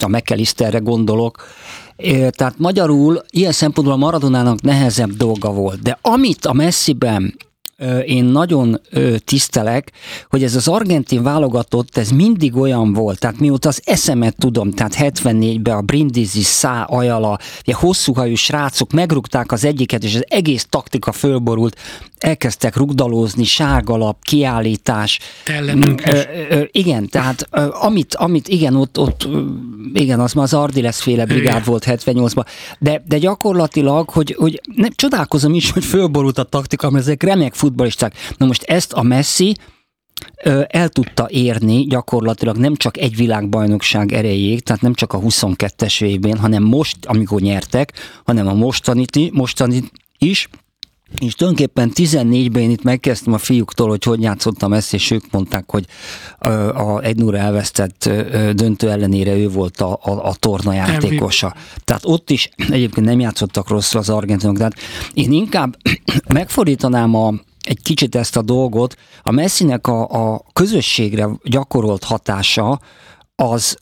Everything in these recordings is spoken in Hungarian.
a McAllisterre gondolok. Tehát magyarul ilyen szempontból a Maradonának nehezebb dolga volt. De amit a Messiben én nagyon tisztelek, hogy ez az argentin válogatott, ez mindig olyan volt, tehát mióta az eszemet tudom, tehát 74-ben a Brindisi, Sá, Ayala, ugye hosszúhajú srácok megrúgták az egyiket, és az egész taktika fölborult, elkezdtek rugdalózni, sárgalap, kiállítás. Igen, tehát amit igen, ott igen, az már az Ardiles féle brigád volt 78-ban, de gyakorlatilag, hogy csodálkozom is, hogy fölborult a taktika, mert ezek remek futballisták. Na most ezt a Messi el tudta érni gyakorlatilag nem csak egy világbajnokság erejéig, tehát nem csak a 22-es évben, hanem most, amikor nyertek, hanem a mostanit is. És tulajdonképpen 14-ben én itt megkezdtem a fiúktól, hogy játszottam Messi, és ők mondták, hogy a 1-0 elvesztett döntő ellenére ő volt a torna játékosa. Tehát ott is egyébként nem játszottak rosszul az argentinok. Tehát én inkább megfordítanám egy kicsit ezt a dolgot. A Messinek a közösségre gyakorolt hatása az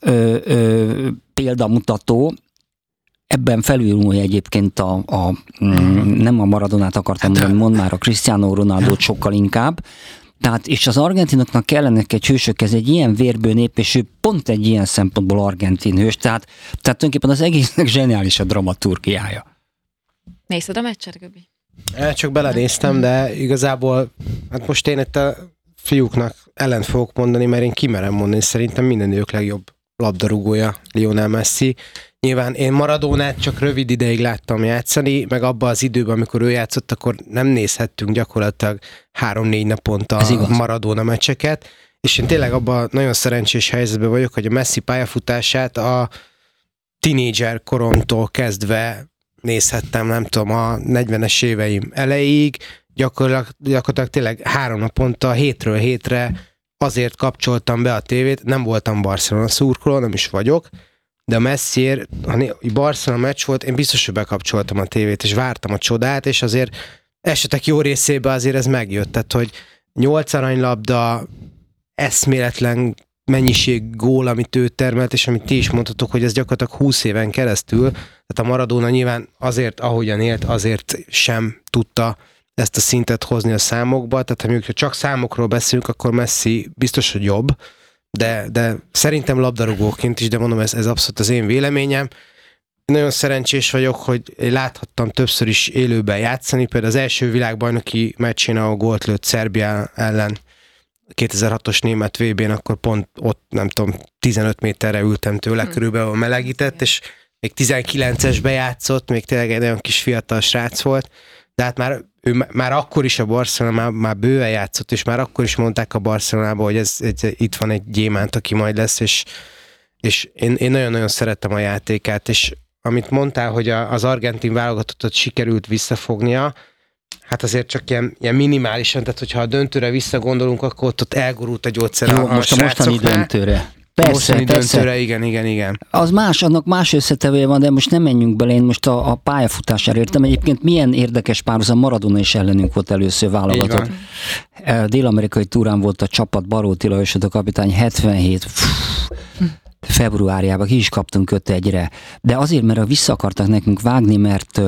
példamutató. Ebben felülmúlja egyébként nem a Maradonát akartam mondani, mondd már a Cristiano Ronaldót sokkal inkább. Tehát, és az argentinoknak kellenek egy hősök, ez egy ilyen vérből nép, és ő pont egy ilyen szempontból argentin hős. Tehát tulajdonképpen az egésznek zseniális a dramaturgiája. Nézted a meccset, Göbi? Csak belenéztem, de igazából hát most én itt a fiúknak ellent fogok mondani, mert én kimerem mondani, szerintem minden idők legjobb labdarúgója Lionel Messi. Nyilván én Maradónát csak rövid ideig láttam játszani, meg abban az időben, amikor ő játszott, akkor nem nézhettünk gyakorlatilag 3-4 naponta Maradona meccseket, és én tényleg abban nagyon szerencsés helyzetben vagyok, hogy a Messi pályafutását a tínédzser koromtól kezdve nézhettem, nem tudom, a 40-es éveim elejéig, gyakorlatilag tényleg 3 naponta, hétről hétre azért kapcsoltam be a tévét, nem voltam Barcelona szurkoló, nem is vagyok, de a Messiért, ha Barcelona meccs volt, én biztos, hogy bekapcsoltam a tévét, és vártam a csodát, és azért esetek jó részében azért ez megjött, tehát hogy 8 aranylabda, eszméletlen mennyiség gól, amit ő termelt, és amit ti is mondhatok, hogy ez gyakorlatilag 20 éven keresztül, tehát a Maradona nyilván azért, ahogyan élt, azért sem tudta ezt a szintet hozni a számokba, tehát ha mondjuk csak számokról beszélünk, akkor Messi biztos, hogy jobb, de szerintem labdarúgóként is, de mondom, ez abszolút az én véleményem. Nagyon szerencsés vagyok, hogy láthattam többször is élőben játszani, például az első világbajnoki meccsén, ahol gólt lőtt Szerbia ellen 2006-os német VB-n, akkor pont ott, nem tudom, 15 méterre ültem tőle, körülbelül melegített, és még 19-esbe játszott, még tényleg egy nagyon kis fiatal srác volt, de hát ő már akkor is a Barcelona már bőven játszott, és már akkor is mondták a Barcelonában, hogy itt van egy gyémánt, aki majd lesz, és én nagyon-nagyon szerettem a játékát, és amit mondtál, hogy az argentin válogatottat sikerült visszafognia, hát azért csak ilyen minimálisan, tehát hogyha a döntőre visszagondolunk, akkor ott elgurult a gyógyszer a mostani döntőre. Persze. Döntőre, igen. Az annak más összetevője van, de most nem menjünk bele, én most a pályafutására értem. Egyébként milyen érdekes párhuzam, Maradona is ellenünk volt először válogatott. Dél-amerikai túrán volt a csapat, Baróti Lajos a kapitány, 77 februárjában ki is kaptunk 5-1-re. De azért, mert vissza akartak nekünk vágni, mert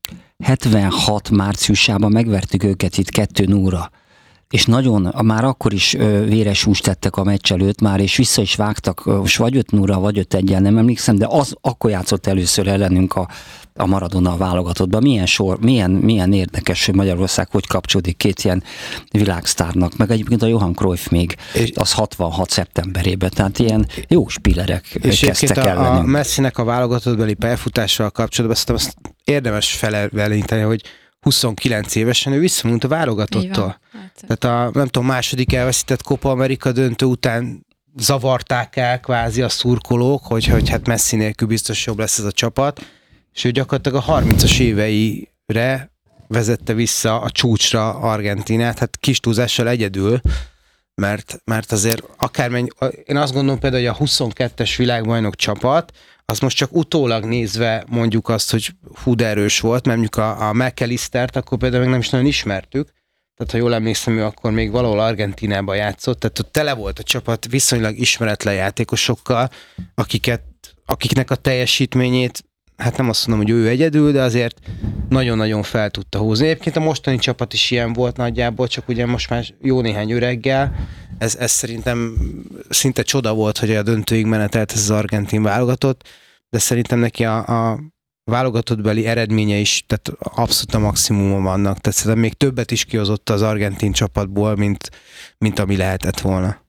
76 márciusában megvertük őket itt 2-0-ra. És nagyon, már akkor is véres húst tettek a meccs előtt már, és vissza is vágtak, most vagy 5-0-ra, vagy 5-1-jel, nem emlékszem, de akkor játszott először ellenünk a Maradona válogatottban. Milyen érdekes, hogy Magyarország hogy kapcsolódik két ilyen világsztárnak, meg egyébként a Johan Cruyff még, az 66 szeptemberében, tehát ilyen jó spillerek kezdtek ellenünk. A Messinek a válogatottbeli pályafutással kapcsolatban azt érdemes felelvelíteni, hogy 29 évesen ő visszamondta a válogatottól. Tehát nem tudom, második elveszített Copa America döntő után zavarták el kvázi a szurkolók, hogy hát Messi nélkül biztos jobb lesz ez a csapat, és ő gyakorlatilag a 30-as éveire vezette vissza a csúcsra Argentinát, hát kis túlzással egyedül, mert azért akármennyi, én azt gondolom például, hogy a 22-es világbajnok csapat, az most csak utólag nézve mondjuk azt, hogy hú, de erős volt, mert mondjuk a McAllistert akkor például még nem is nagyon ismertük, tehát ha jól emlékszem, ő akkor még valahol Argentínában játszott, tehát ott tele volt a csapat viszonylag ismeretlen játékosokkal, akiknek a teljesítményét, hát nem azt mondom, hogy ő egyedül, de azért nagyon-nagyon fel tudta húzni. Egyébként a mostani csapat is ilyen volt nagyjából, csak ugye most már jó néhány öreggel. Ez szerintem szinte csoda volt, hogy a döntőig menetelt ez az argentin válogatott, de szerintem neki a válogatottbeli eredménye is, tehát abszolút a maximumon vannak. Tehát szerintem még többet is kihozott az argentin csapatból, mint ami lehetett volna.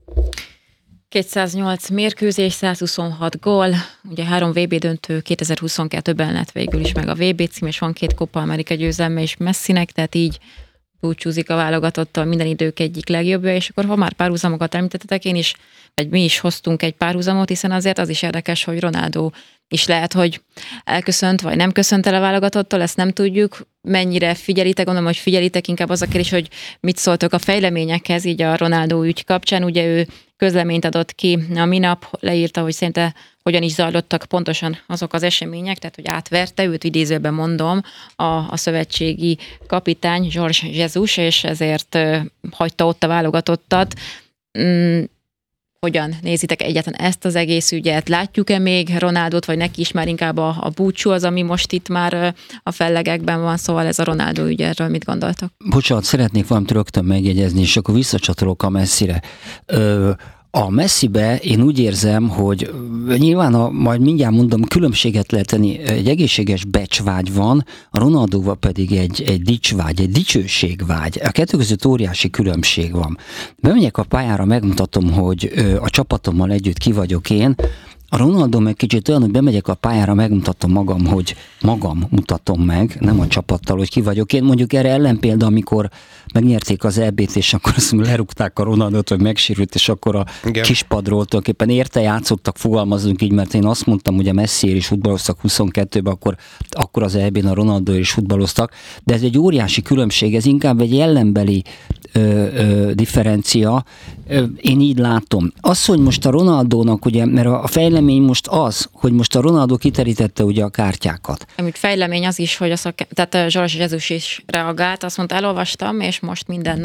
208 mérkőzés, 126 gól, ugye 3 VB döntő, 2022-ben lett végül is meg a VB cím, és van 2 Copa America győzelme is Messinek, tehát így búcsúzik a válogatottal minden idők egyik legjobbja, és akkor ha már párhuzamokat említettetek, én is, vagy mi is hoztunk egy párhuzamot, hiszen azért az is érdekes, hogy Ronaldo is lehet, hogy elköszönt, vagy nem köszönt el a válogatottól, ezt nem tudjuk. Mennyire figyelitek, gondolom, hogy figyelitek, inkább az a kérdés, hogy mit szóltok a fejleményekhez, így a Ronaldo ügy kapcsán. Ugye ő közleményt adott ki a minap, leírta, hogy szerinte hogyan is zajlottak pontosan azok az események, tehát hogy átverte, őt idézőben mondom, a szövetségi kapitány Jorge Jesus, és ezért hagyta ott a válogatottat. Hogyan nézitek egyáltalán ezt az egész ügyet? Látjuk-e még Ronaldot, vagy neki is már inkább a búcsú az, ami most itt már a fellegekben van, szóval ez a Ronaldo ügy, erről mit gondoltok? Bocsánat, szeretnék valamit rögtön megjegyezni, és akkor visszacsatolok a Messire. A Messibe én úgy érzem, hogy nyilván, majd mindjárt mondom, különbséget lehet tenni, egy egészséges becsvágy van, a Ronaldóval pedig egy dicsvágy, egy dicsőségvágy. A kettő között óriási különbség van. Bemegyek a pályára, megmutatom, hogy a csapatommal együtt ki vagyok én. A Ronaldo meg kicsit olyan, hogy bemegyek a pályára, megmutatom magam, hogy magam mutatom meg, nem a csapattal, hogy ki vagyok én. Mondjuk erre ellenpélda, amikor megnyerték az EB-t, és akkor azt mondom, lerúgták a Ronaldot, vagy megsérült, és akkor a kispadról tulajdonképpen érte játszottak, fogalmazunk így, mert én azt mondtam, hogy a Messiért is futballoztak 22-ben, akkor az EB-n a Ronaldoért is futballoztak, de ez egy óriási különbség, ez inkább egy ellenbeli differencia, én így látom. Az, hogy most a Ronaldónak, ugye, mert a fejlemény most az, hogy most a Ronaldo kiterítette ugye a kártyákat. Amit fejlemény az is, hogy tehát Jorge Jesus is reagált, azt mondta, elolvastam, és most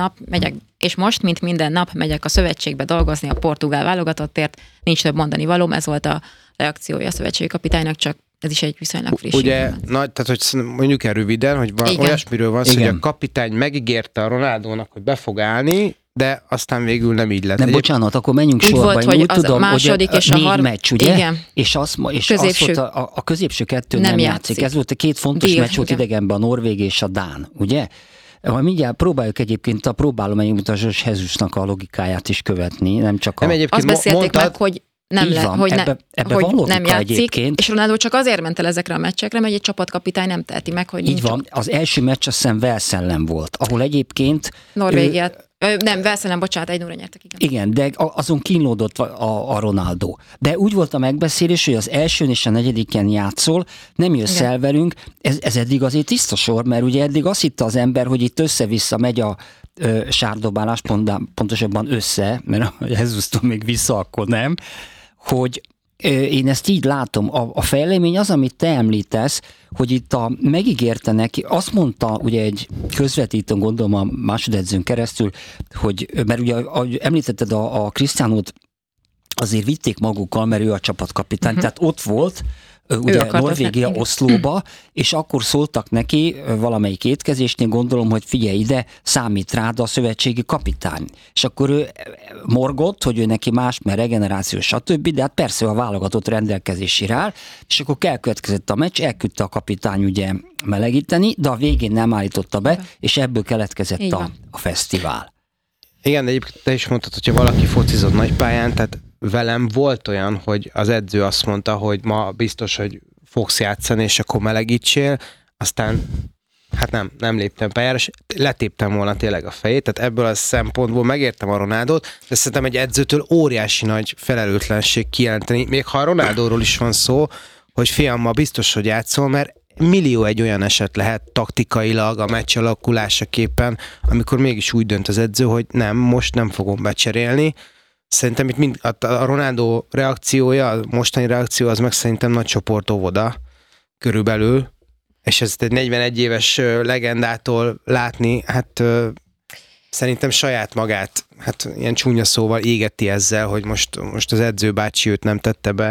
mint minden nap megyek a szövetségbe dolgozni a portugál válogatottért, nincs több mondani valóm, ez volt a reakciója a szövetségi kapitánynak, csak ez is egy viszonylag friss. Ugye, tehát hogy mondjuk el röviden, hogy olyasmiről van szó, hogy a kapitány megígérte a Ronaldónak, hogy be fog állni, de aztán végül nem így lett. Nem, bocsánat, akkor menjünk sorba. Volt, hogy az tudom, a második és a harmadik meccs, ugye? Igen. És az volt a középső kettő nem játszik. Ez volt a 2 fontos meccs volt idegenben, a norvég és a dán, ugye? Majd mindjárt próbáljuk egyébként, próbálom egyébként a Jesusnak a logikáját is követni, nem csak a... Azt beszélték meg, hogy nem játszik, egyébként. És Ronaldo csak azért ment el ezekre a meccsekre, mert egy csapatkapitány nem teheti meg, hogy így van. Az első meccs azt hiszem Wales ellen volt, ahol egyébként... Norvégiát. Nem, Wales ellen, bocsánat, 1-0-ra nyertek, igen. Igen, de azon kínlódott a Ronaldo. De úgy volt a megbeszélés, hogy az elsőn és a negyediken játszol, nem jössz el velünk, ez eddig azért tiszta sor, mert ugye eddig azt hitte az ember, hogy itt össze-vissza megy a sárdobálás, pontosabban össze, mert Jezusztól még vissza, akkor nem, hogy én ezt így látom. A fejlemény az, amit te említesz, hogy itt megígérte neki, azt mondta ugye egy közvetítőn, gondolom a másodedzőn keresztül, hogy, mert ugye ahogy említetted a Cristianót, azért vitték magukkal, mert ő a csapatkapitány, tehát ott volt, ugye Norvégia Oszlóba, és akkor szóltak neki valamelyik étkezésnél, gondolom, hogy figyelj ide, számít rád a szövetségi kapitány. És akkor ő morgott, hogy ő neki más, mert regeneráció, stb., de hát persze a válogatott rendelkezésére áll, és akkor elkövetkezett a meccs, elküldte a kapitány ugye melegíteni, de a végén nem állította be, és ebből keletkezett a fesztivál. Igen, de egyébként te is mondtad, hogyha valaki focizott nagypályán, tehát velem volt olyan, hogy az edző azt mondta, hogy ma biztos, hogy fogsz játszani, és akkor melegítsél, aztán hát nem léptem pályára, és letéptem volna tényleg a fejét, tehát ebből a szempontból megértem a Ronaldót, de szerintem egy edzőtől óriási nagy felelőtlenség kijelenteni, még ha a Ronaldóról is van szó, hogy fiam, ma biztos, hogy játszol, mert millió egy olyan eset lehet taktikailag a meccs alakulásaképpen, amikor mégis úgy dönt az edző, hogy nem, most nem fogom becserélni. Szerintem itt a Ronaldo reakciója, a mostani reakció, az meg szerintem nagy csoport óvoda körülbelül, és ezt egy 41 éves legendától látni, hát szerintem saját magát, hát ilyen csúnya szóval égeti ezzel, hogy most az edzőbácsi őt nem tette be.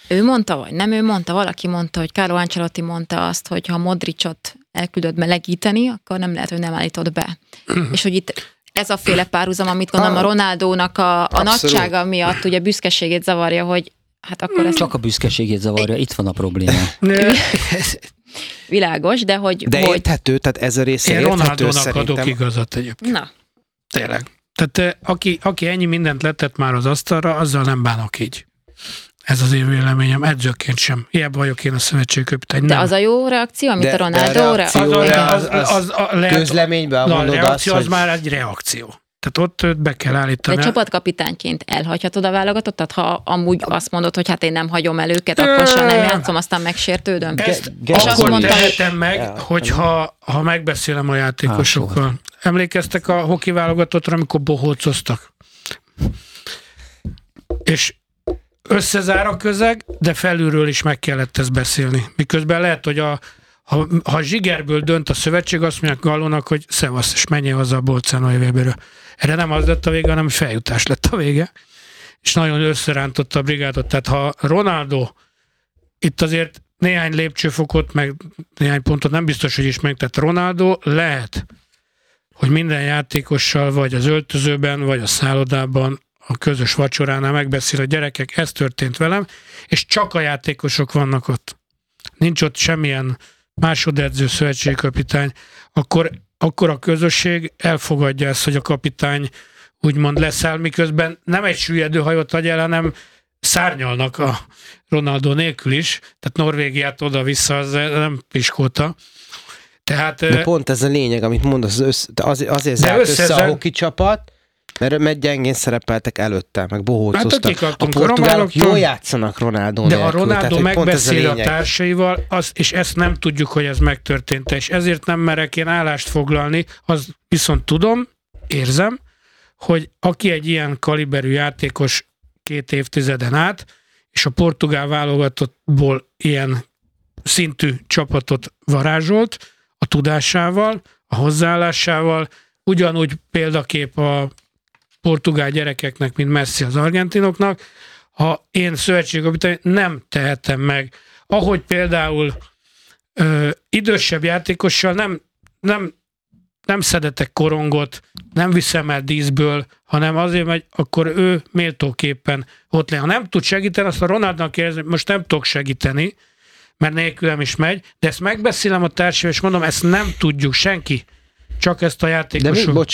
ő mondta, vagy nem ő mondta, valaki mondta, hogy Carlo Ancelotti mondta azt, hogy ha Modricot elküldöd melegíteni, akkor nem lehet, hogy nem állítod be. És hogy itt ez a féle párhuzam, amit gondolom a Ronaldónak a nagysága miatt ugye büszkeségét zavarja, hogy hát akkor ez... Csak a büszkeségét zavarja, itt van a probléma. Világos, de hogy... De érthető, tehát ez a része érthető Ronaldónak szerintem. adok igazat egyébként. Na. Tényleg. Tehát aki ennyi mindent letett már az asztalra, azzal nem bánok így. Ez az én véleményem, edzőként sem. Hiába vagyok én a szövetségköpitány. De az a jó reakció, amit a Ronaldóra... Közleményben mondod azt, reakció az már egy reakció. Tehát ott őt be kell állítani. De csapatkapitányként elhagyhatod a válogatott? Tehát ha amúgy azt mondod, hogy hát én nem hagyom el őket, akkor sem nem játszom, aztán megsértődöm. És akkor tehetem meg, hogyha megbeszélem a játékosokkal. Emlékeztek a hoki válogatottra, amikor bohócoztak? És összezár a közeg, de felülről is meg kellett ezt beszélni. Miközben lehet, hogy ha zsigerből dönt a szövetség, azt mondják Gallónak, hogy szevasz, és menjél haza a Bolcánói Weberről. Erre nem az lett a vége, hanem feljutás lett a vége. És nagyon összerántotta a brigádot. Tehát ha Ronaldo itt azért néhány lépcsőfokot, meg néhány pontot nem biztos, hogy ismerik, tehát Ronaldo lehet, hogy minden játékossal, vagy az öltözőben, vagy a szállodában, a közös vacsoránál megbeszél a gyerekek, ez történt velem, és csak a játékosok vannak ott. Nincs ott semmilyen másodedző, szövetségkapitány, akkor a közösség elfogadja ezt, hogy a kapitány úgymond leszáll, miközben nem egy süllyedő hajót adj el, hanem szárnyalnak a Ronaldo nélkül is, tehát Norvégiát oda-vissza, az nem piskóta. Tehát, de pont ez a lényeg, amit mondasz, azért zárt össze a hoki csapat, mert gyengén szerepeltek előtte, meg bohócoztak. Hát a portugálok jól játszanak Ronaldo nélkül. De a Ronaldo megbeszél a társaival, és ezt nem tudjuk, hogy ez megtörtént, és ezért nem merek én állást foglalni, az viszont tudom, érzem, hogy aki egy ilyen kaliberű játékos 2 évtizeden át, és a portugál válogatottból ilyen szintű csapatot varázsolt, a tudásával, a hozzáállásával, ugyanúgy példakép a portugál gyerekeknek, mint Messi az argentinoknak, ha én szövetségkapitány nem tehetem meg. Ahogy például idősebb játékossal nem szedetek korongot, nem viszem el díszből, hanem azért, hogy akkor ő méltóképpen ott legyen. Ha nem tud segíteni, azt a Ronaldnak érzem, hogy most nem tudok segíteni, mert nélkülem is megy, de ezt megbeszélem a társaival, és mondom, ezt nem tudjuk senki. Csak ezt a játékosok.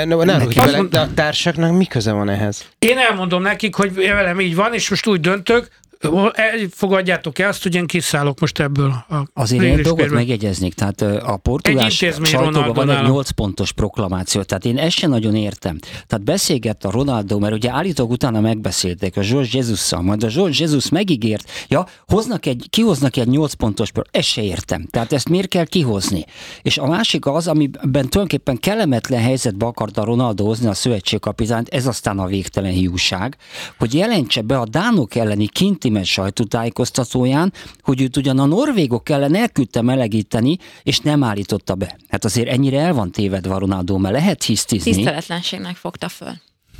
De a társaknak mi köze van ehhez? Én elmondom nekik, hogy velem így van, és most úgy döntök, fogadjátok el azt, hogy én kiszállok most ebből. Azért egy dolgot megjegyeznék, tehát a portugál sajtóban van egy 8 pontos proklamáció, tehát én ezt sem nagyon értem. Tehát beszélgett a Ronaldo, mert ugye állítólag utána megbeszélték a Jorge Jesus-szal, majd a Jorge Jesus megígért, kihoznak egy 8 pontos ezt se értem. Tehát ezt miért kell kihozni? És a másik az, amiben tulajdonképpen kellemetlen helyzetbe akarta Ronaldo hozni a szövetségkapitányt, ez aztán a végtelen hiúság, hogy jelentse be a dánok elleni kinti sajtótájékoztatóján, hogy őt ugyan a norvégok ellen elküldte melegíteni, és nem állította be. Hát azért ennyire el van tévedve a Ronaldo, mert lehet hisztizni. Tiszteletlenségnek fogta föl.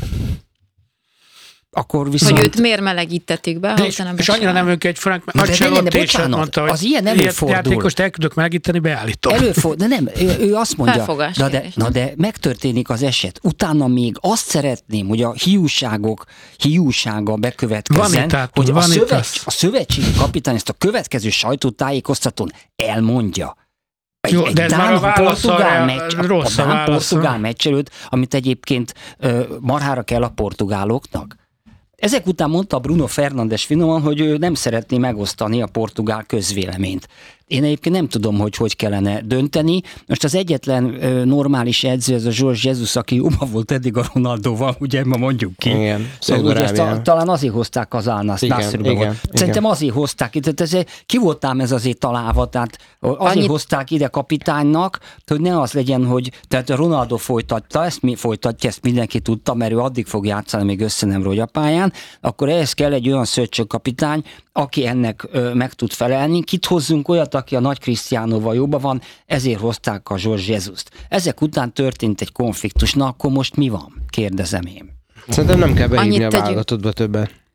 Akkor viszont... Hogy őt miért melegítették be? És annyira nem ők egy Frank Ancelotti is mondta, hogy az ilyen előfordul. Játékost elküldök melegíteni, beállítom. De nem, ő azt mondja, de megtörténik az eset. Utána még azt szeretném, hogy a hiúsága bekövetkezzen, hogy a szövetségi kapitány ezt a következő sajtótájékoztatón elmondja. Jó, de ez már a portugál meccs előtt, amit egyébként marhára kell a portugáloknak. Ezek után mondta Bruno Fernandes finoman, hogy ő nem szeretné megosztani a portugál közvéleményt. Én egyébként nem tudom, hogy kellene dönteni. Most az egyetlen normális edző, ez a Jorge Jesus, aki jobban volt eddig a Ronaldóval, ugye ma mondjuk ki. Igen, talán azért hozták az Al-Nassrba. Szerintem azért hozták ide, ki voltám ez azért találva, tehát azért hozták ide kapitánynak, hogy ne az legyen, hogy tehát Ronaldo folytatja, ezt mindenki tudta, mert ő addig fog játszani, még össze nem rogy a pályán, akkor ehhez kell egy olyan szövetségkapitány, aki ennek meg tud felelni. Kit hozzunk olyat, aki a nagy Cristianoval jobban van, ezért hozták a Jorge Jesus-t. Ezek után történt egy konfliktus. Na, akkor most mi van? Kérdezem én. Szerintem nem kell beívni a válogatottba többet.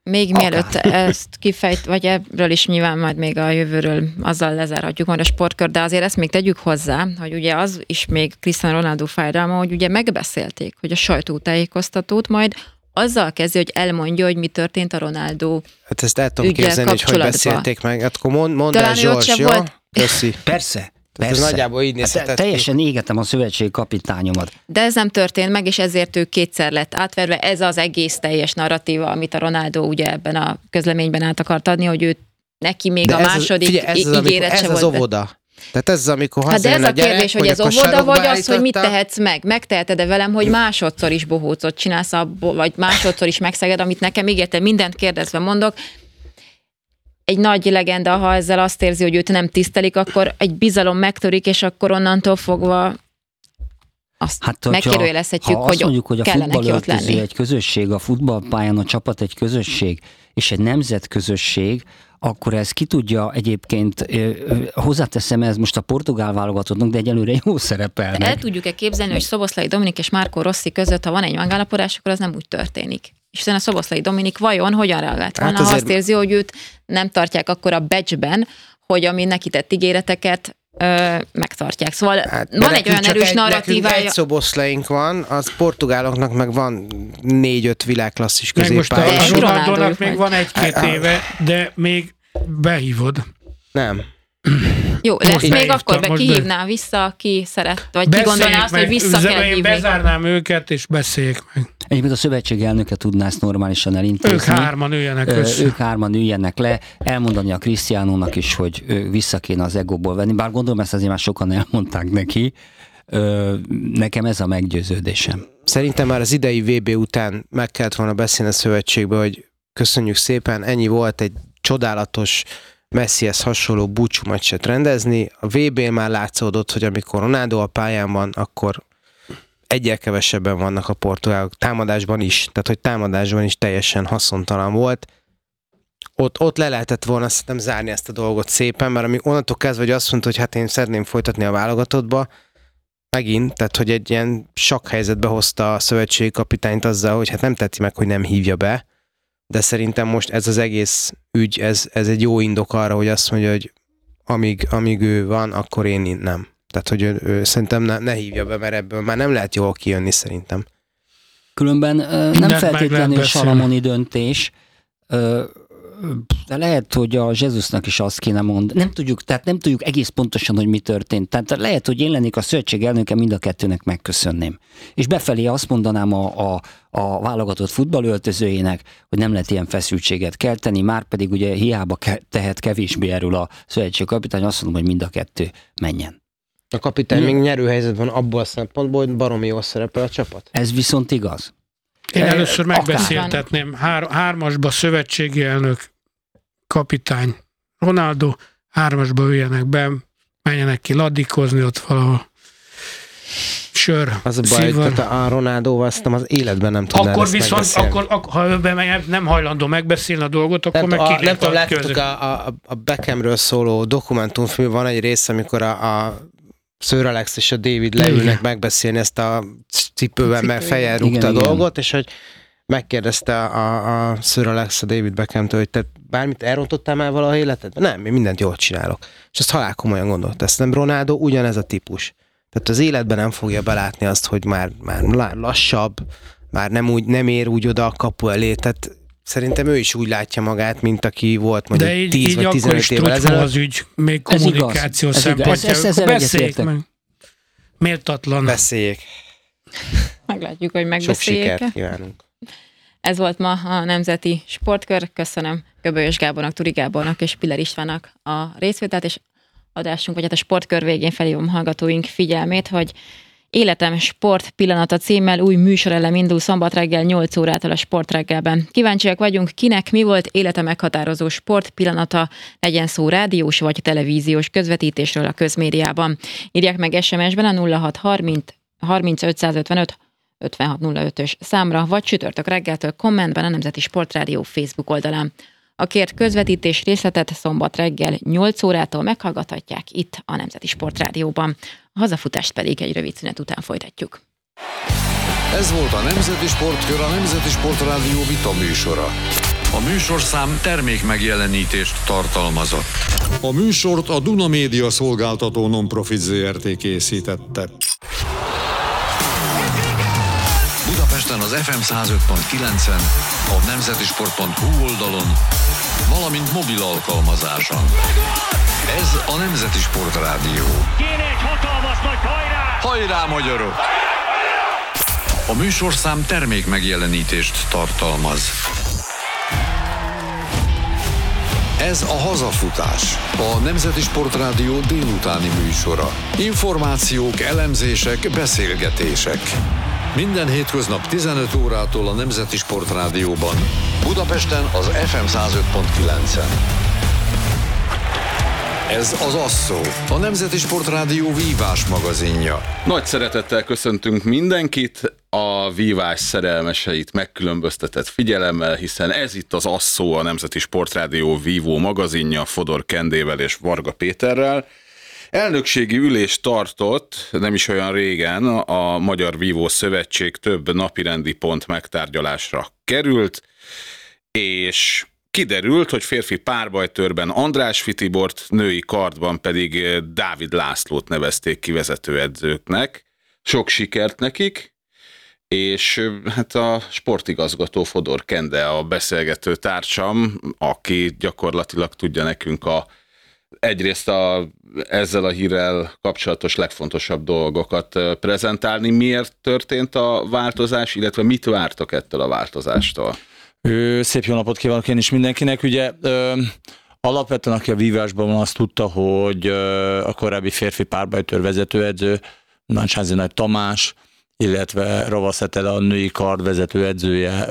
Még mielőtt ezt kifejt, vagy ebből is nyilván majd még a jövőről azzal lezárhatjuk majd a sportkör, de azért ezt még tegyük hozzá, hogy ugye az is még Cristiano Ronaldo fájdalma, hogy ugye megbeszélték, hogy a sajtótájékoztatót majd azzal kezdi, hogy elmondja, hogy mi történt a Ronaldo hát ezt el tudom képzelni, hogy beszélték meg. Hát akkor mondd el, Zsors, jó? Köszi. Persze. Ez nagyjából így nézhetett teljesen égetem a szövetség kapitányomat. De ez nem történt meg, és ezért ő kétszer lett átverve. Ez az egész teljes narratíva, amit a Ronaldo ugye ebben a közleményben át akart adni, hogy ő neki még de a második ígéret se volt. Ez az óvoda. Tehát ez az, amikor hazajön a gyerek, de ez a kérdés, hogy ez óvoda, vagy az, hogy mit tehetsz meg? Megteheted-e velem, hogy másodszor is bohócot csinálsz, vagy másodszor is megszeged, amit nekem ígérte, mindent kérdezve mondok. Egy nagy legenda, ha ezzel azt érzi, hogy őt nem tisztelik, akkor egy bizalom megtörik, és akkor onnantól fogva azt megkérdőjelezhetjük, hogy mondjuk, hogy a futballöltöző egy közösség, a futballpályán a csapat egy közösség, és egy nemzetközösség, akkor ez ki tudja egyébként, hozzáteszem, ez most a portugál válogatottnak, de egyelőre jó szerepelnek. De el tudjuk-e képzelni, hogy Szoboszlai Dominik és Marco Rossi között, ha van egy megállapodás, akkor az nem úgy történik. És a Szoboszlai Dominik vajon hogyan reagált volna, ha azt érzi, hogy őt nem tartják akkor a badge-ben, hogy ami neki tett ígéreteket megtartják. Szóval van egy olyan erős narratívája. Egy Szoboszlaink van, az portugáloknak meg van 4-5 világklasszis középpálya. Most a Ronaldónak még van 1-2 éve, de még behívod. Nem. Jó, lesz még akkor kihívná vissza, aki szeret, vagy ki gondolná azt, hogy vissza kell hívni. Én bezárnám őket, és beszéljék meg. Egyébként a szövetség elnöke tudná ezt normálisan elintézni. Ők hárman üljenek össze. Ők hárman üljenek le, elmondani a Cristianónak is, hogy vissza kéne az egóból venni, bár gondolom ezt azért már sokan elmondták neki. Nekem ez a meggyőződésem. Szerintem már az idei VB után meg kellett volna beszélni a szövetségbe, hogy köszönjük szépen, ennyi volt, egy csodálatos Messihez hasonló búcsú meccset rendezni. A VB-n már látszódott, hogy amikor Ronaldo a pályán van, akkor egyel kevesebben vannak a portugálok. Támadásban is. Tehát, hogy támadásban is teljesen haszontalan volt. Ott le lehetett volna szerintem zárni ezt a dolgot szépen, mert ami onnantól kezdve, hogy azt mondta, hogy hát én szeretném folytatni a válogatottba, megint, tehát, hogy egy ilyen sakkhelyzetbe hozta a szövetségi kapitányt azzal, hogy hát nem tetszik meg, hogy nem hívja be, de szerintem most ez az egész ügy, ez egy jó indok arra, hogy azt mondja, hogy amíg ő van, akkor én nem. Tehát, hogy ő szerintem ne hívja be, mert ebből már nem lehet jól kijönni szerintem. Különben nem feltétlenül salamoni döntés, de lehet, hogy a Jézusnak is azt kéne mondani. Nem tudjuk egész pontosan, hogy mi történt. Tehát lehet, hogy én lennék a szövetség elnöke, mind a kettőnek megköszönném. És befelé azt mondanám a válogatott futballöltözőjének, hogy nem lehet ilyen feszültséget kelteni, már pedig ugye hiába tehet kevésbé erről a szövetség kapitány, azt mondom, hogy mind a kettő menjen. A kapitány még nyerőhelyzetben abból a szempontból, hogy baromi jól szerepel a csapat. Ez viszont igaz. Én először megbeszéltetném, hármasba szövetségi elnök, kapitány, Ronaldo, hármasba üljenek be, menjenek ki ladikozni ott valahol. Sör. Az a baj, hogy a Ronaldóval azt az életben nem tudná akkor viszont, ha ő nem hajlandó megbeszélni a dolgot, akkor meg kilép nem tudom, láttuk a Beckhamről szóló dokumentumfilm, van egy rész, amikor a Sir Alex és a David leülnek megbeszélni ezt a cipőben, mert fejjel rúgta a dolgot, és hogy megkérdezte a Sir Alex a David Beckhamtől, hogy te bármit elrontottál már valaha életedben? Nem, én mindent jól csinálok. És ezt halál komolyan gondolta. Ezt nem Ronaldo ugyanez a típus. Tehát az életben nem fogja belátni azt, hogy már lassabb, már nem ér úgy oda a kapu elé, tehát szerintem ő is úgy látja magát, mint aki volt mondjuk 10 vagy 15 évvel ezelőtt. Az ügy, még kommunikáció szempontjából. Beszéljék meg. Méltatlan. Beszéljék. Meglátjuk, hogy megbeszéljék. Sok sikert kívánunk. Ez volt ma a Nemzeti Sportkör. Köszönöm Göbölyös Gábornak, Turi Gábornak és Piller Istvánnak a részvételt, és adásunk, vagy hát a Sportkör végén felhívom hallgatóink figyelmét, hogy Életem sport pillanata címmel új műsorelem indul szombat reggel 8 órától a Sportreggelben. Kíváncsiak vagyunk, kinek mi volt élete meghatározó sport pillanata, legyen szó rádiós vagy televíziós közvetítésről a közmédiában. Írják meg SMS-ben a 0630 555 5605-ös számra, vagy csütörtök reggeltől kommentben a Nemzeti Sportrádió Facebook oldalán. A kért közvetítés részletet szombat reggel 8 órától meghallgathatják itt a Nemzeti Sportrádióban. A hazafutást pedig egy rövid szünet után folytatjuk. Ez volt a Nemzeti Sportkör, a Nemzeti Sportrádió vita műsora. A műsorszám termék megjelenítést tartalmazott. A műsort a Duna Média Szolgáltató Nonprofit Zrt. Készítette. Budapesten az FM 105.9-en, a nemzetisport.hu oldalon, valamint mobil alkalmazáson. Ez a Nemzeti Sport Rádió. Kéne egy hatalmas nagy hajrá! Hajrá, magyarok! A műsorszám termék megjelenítést tartalmaz. Ez a Hazafutás, a Nemzeti Sport Rádió délutáni műsora. Információk, elemzések, beszélgetések. Minden hétköznap 15 órától a Nemzeti Sport Rádióban, Budapesten az FM 105.9-en. Ez az Asszó, a Nemzeti Sport Rádió vívás magazinja. Nagy szeretettel köszöntünk mindenkit, a vívás szerelmeseit megkülönböztetett figyelemmel, hiszen ez itt az Asszó, a Nemzeti Sport Rádió vívó magazinja Fodor Kendével és Varga Péterrel. Elnökségi ülést tartott nem is olyan régen a Magyar Vívó Szövetség, több napirendi pont megtárgyalásra került, és kiderült, hogy férfi párbajtőrben Andrásffy Tibort, női kardban pedig Dávid Lászlót nevezték ki vezetőedzőknek. Sok sikert nekik, és hát a sportigazgató Fodor Kende a beszélgető társam, aki gyakorlatilag tudja nekünk egyrészt ezzel a hírrel kapcsolatos legfontosabb dolgokat prezentálni. Miért történt a változás, illetve mit vártak ettől a változástól? Szép jó napot kívánok én is mindenkinek. Ugye alapvetően, aki a vívásban van, azt tudta, hogy a korábbi férfi párbajtőr vezetőedző, Nagysázi Nagy Tamás, illetve Ravasz Etele, a női kard vezetőedzője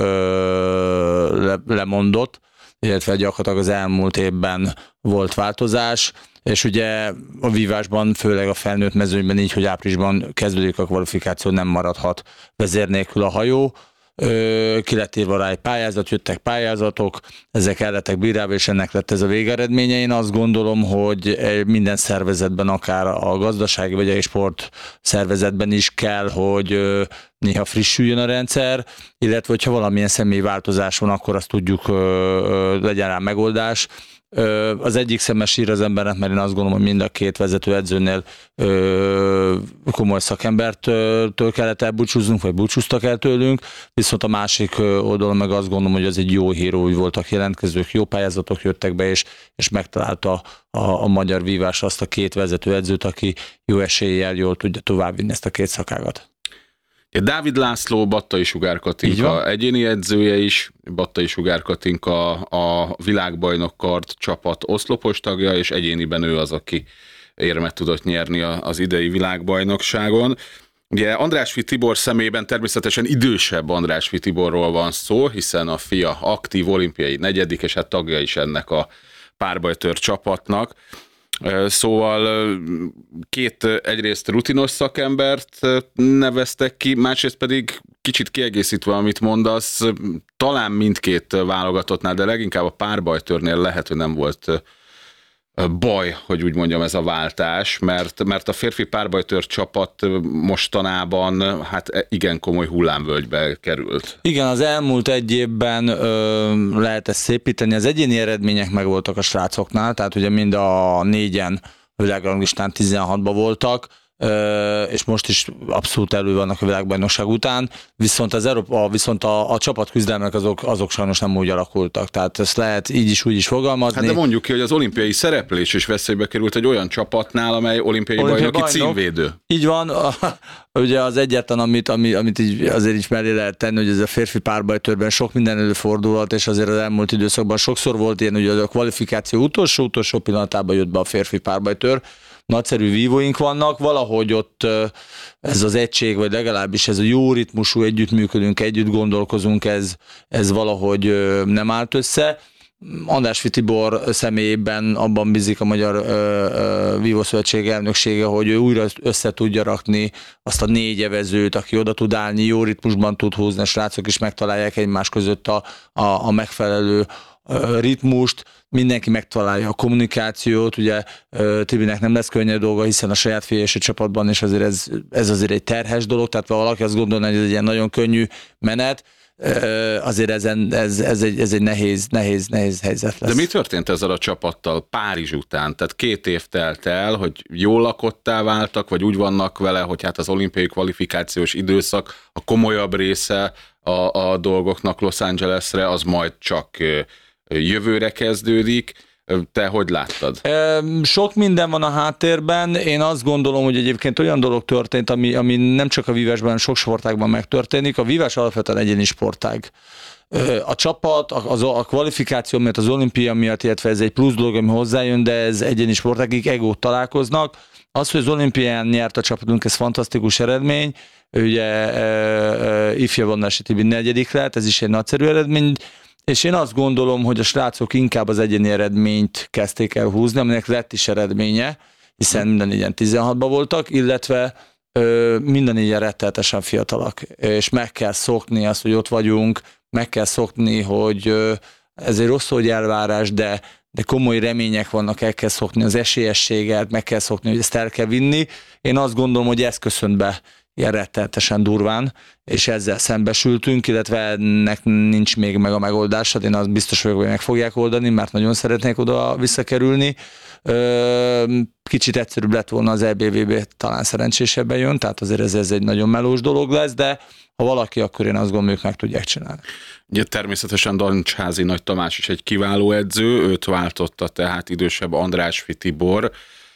lemondott, illetve gyakorlatilag az elmúlt évben volt változás, és ugye a vívásban, főleg a felnőtt mezőnyben így, hogy áprilisban kezdődik a kvalifikáció, nem maradhat vezér nélkül a hajó. Ki lett írva rá egy pályázat, jöttek pályázatok, ezek el lettek bírálva, és ennek lett ez a végeredménye. Én azt gondolom, hogy minden szervezetben, akár a gazdasági vagy a sport szervezetben is kell, hogy néha frissüljön a rendszer, illetve hogyha valamilyen személyi változás van, akkor azt tudjuk, legyen rá megoldás. Az egyik szeme sír az embernek, mert én azt gondolom, hogy mind a két vezetőedzőnél komoly szakembertől kellett elbúcsúznunk, vagy búcsúztak el tőlünk, viszont a másik oldalon meg azt gondolom, hogy ez egy jó híró, hogy voltak jelentkezők, jó pályázatok jöttek be, és megtalálta a magyar vívás azt a két vezetőedzőt, aki jó eséllyel jól tudja továbbvinni ezt a két szakágat. Dávid László, Battai Sugár Katinka egyéni edzője is, Battai Sugár Katinka a világbajnok kard csapat oszlopos tagja, és egyéniben ő az, aki érmet tudott nyerni az idei világbajnokságon. Ugye Andrásffy Tibor szemében természetesen idősebb Andrásffy Tiborról van szó, hiszen a fia aktív olimpiai negyedik, és hát tagja is ennek a párbajtőr csapatnak. Szóval két egyrészt rutinos szakembert neveztek ki, másrészt pedig kicsit kiegészítve, amit mondasz, talán mindkét válogatottnál, de leginkább a párbajtőrnél lehet, hogy nem volt baj, hogy úgy mondjam, ez a váltás, mert a férfi párbajtőr csapat mostanában hát igen komoly hullámvölgybe került. Igen, az elmúlt egy évben lehet ezt szépíteni. Az egyéni eredmények meg voltak a srácoknál, tehát ugye mind a négyen világranglistán 16-ban voltak, és most is abszolút elő vannak a világbajnokság után, viszont a csapatküzdelmek azok sajnos nem úgy alakultak, tehát ezt lehet így is úgy is fogalmazni. Hát de mondjuk ki, hogy az olimpiai szereplés is veszélybe került egy olyan csapatnál, amely olimpiai bajnoki címvédő. Így van, ugye az egyetlen, amit így azért is mellé lehet tenni, hogy ez a férfi párbajtőrben sok minden előfordulhat, és azért az elmúlt időszakban sokszor volt ilyen, hogy a kvalifikáció utolsó pillanatában jött be a férfi párbajtőr. Nagyszerű vívóink vannak, valahogy ott ez az egység, vagy legalábbis ez a jó ritmusú együttműködünk, együtt gondolkozunk, ez valahogy nem állt össze. Andrásffy Tibor személyében abban bízik a Magyar Vívószövetség elnöksége, hogy ő újra össze tudja rakni azt a 4 evezőt, aki oda tud állni, jó ritmusban tud húzni, a srácok is megtalálják egymás között a megfelelő ritmust, mindenki megtalálja a kommunikációt, ugye Tibinek nem lesz könnyű dolga, hiszen a saját fia és a csapatban is azért ez azért egy terhes dolog, tehát valaki azt gondolná, hogy ez egy ilyen nagyon könnyű menet, azért ez egy nehéz helyzet lesz. De mi történt ezzel a csapattal Párizs után? Tehát 2 év telt el, hogy jól lakottá váltak, vagy úgy vannak vele, hogy hát az olimpiai kvalifikációs időszak, a komolyabb része a dolgoknak Los Angelesre, az majd csak jövőre kezdődik. Te hogy láttad? Sok minden van a háttérben. Én azt gondolom, hogy egyébként olyan dolog történt, ami nem csak a vívásban, hanem sok sportágban megtörténik. A vívás alapvetően egyéni sportág. A csapat, a kvalifikáció miatt, az olimpia miatt, illetve ez egy plusz dolog, ami hozzájön, de ez egyéni sportágig egót találkoznak. Az, hogy az olimpián nyert a csapatunk, ez fantasztikus eredmény. Ugye Ifja Vannási Tibi 4. lett, ez is egy nagyszerű eredmény. És én azt gondolom, hogy a srácok inkább az egyéni eredményt kezdték el húzni, aminek lett is eredménye, hiszen minden ilyen 16-ban voltak, illetve minden ilyen rettenetesen fiatalak. És meg kell szokni azt, hogy ott vagyunk, meg kell szokni, hogy ez egy rossz, hogy elvárás, de komoly remények vannak, el kell szokni az esélyességet, meg kell szokni, hogy ezt el kell vinni. Én azt gondolom, hogy ez köszönt be ilyen rettenetesen durván, és ezzel szembesültünk, illetve ennek nincs még meg a megoldása, én azt biztos vagyok, hogy meg fogják oldani, mert nagyon szeretnék oda visszakerülni. Kicsit egyszerűbb lett volna az EBVB, talán szerencsésebben jön, tehát azért ez egy nagyon melós dolog lesz, de ha valaki, akkor én azt gondolom, ők meg tudják csinálni. Ugye természetesen Dancsházi Nagy Tamás is egy kiváló edző, őt váltotta tehát idősebb Andrásfi Tibor.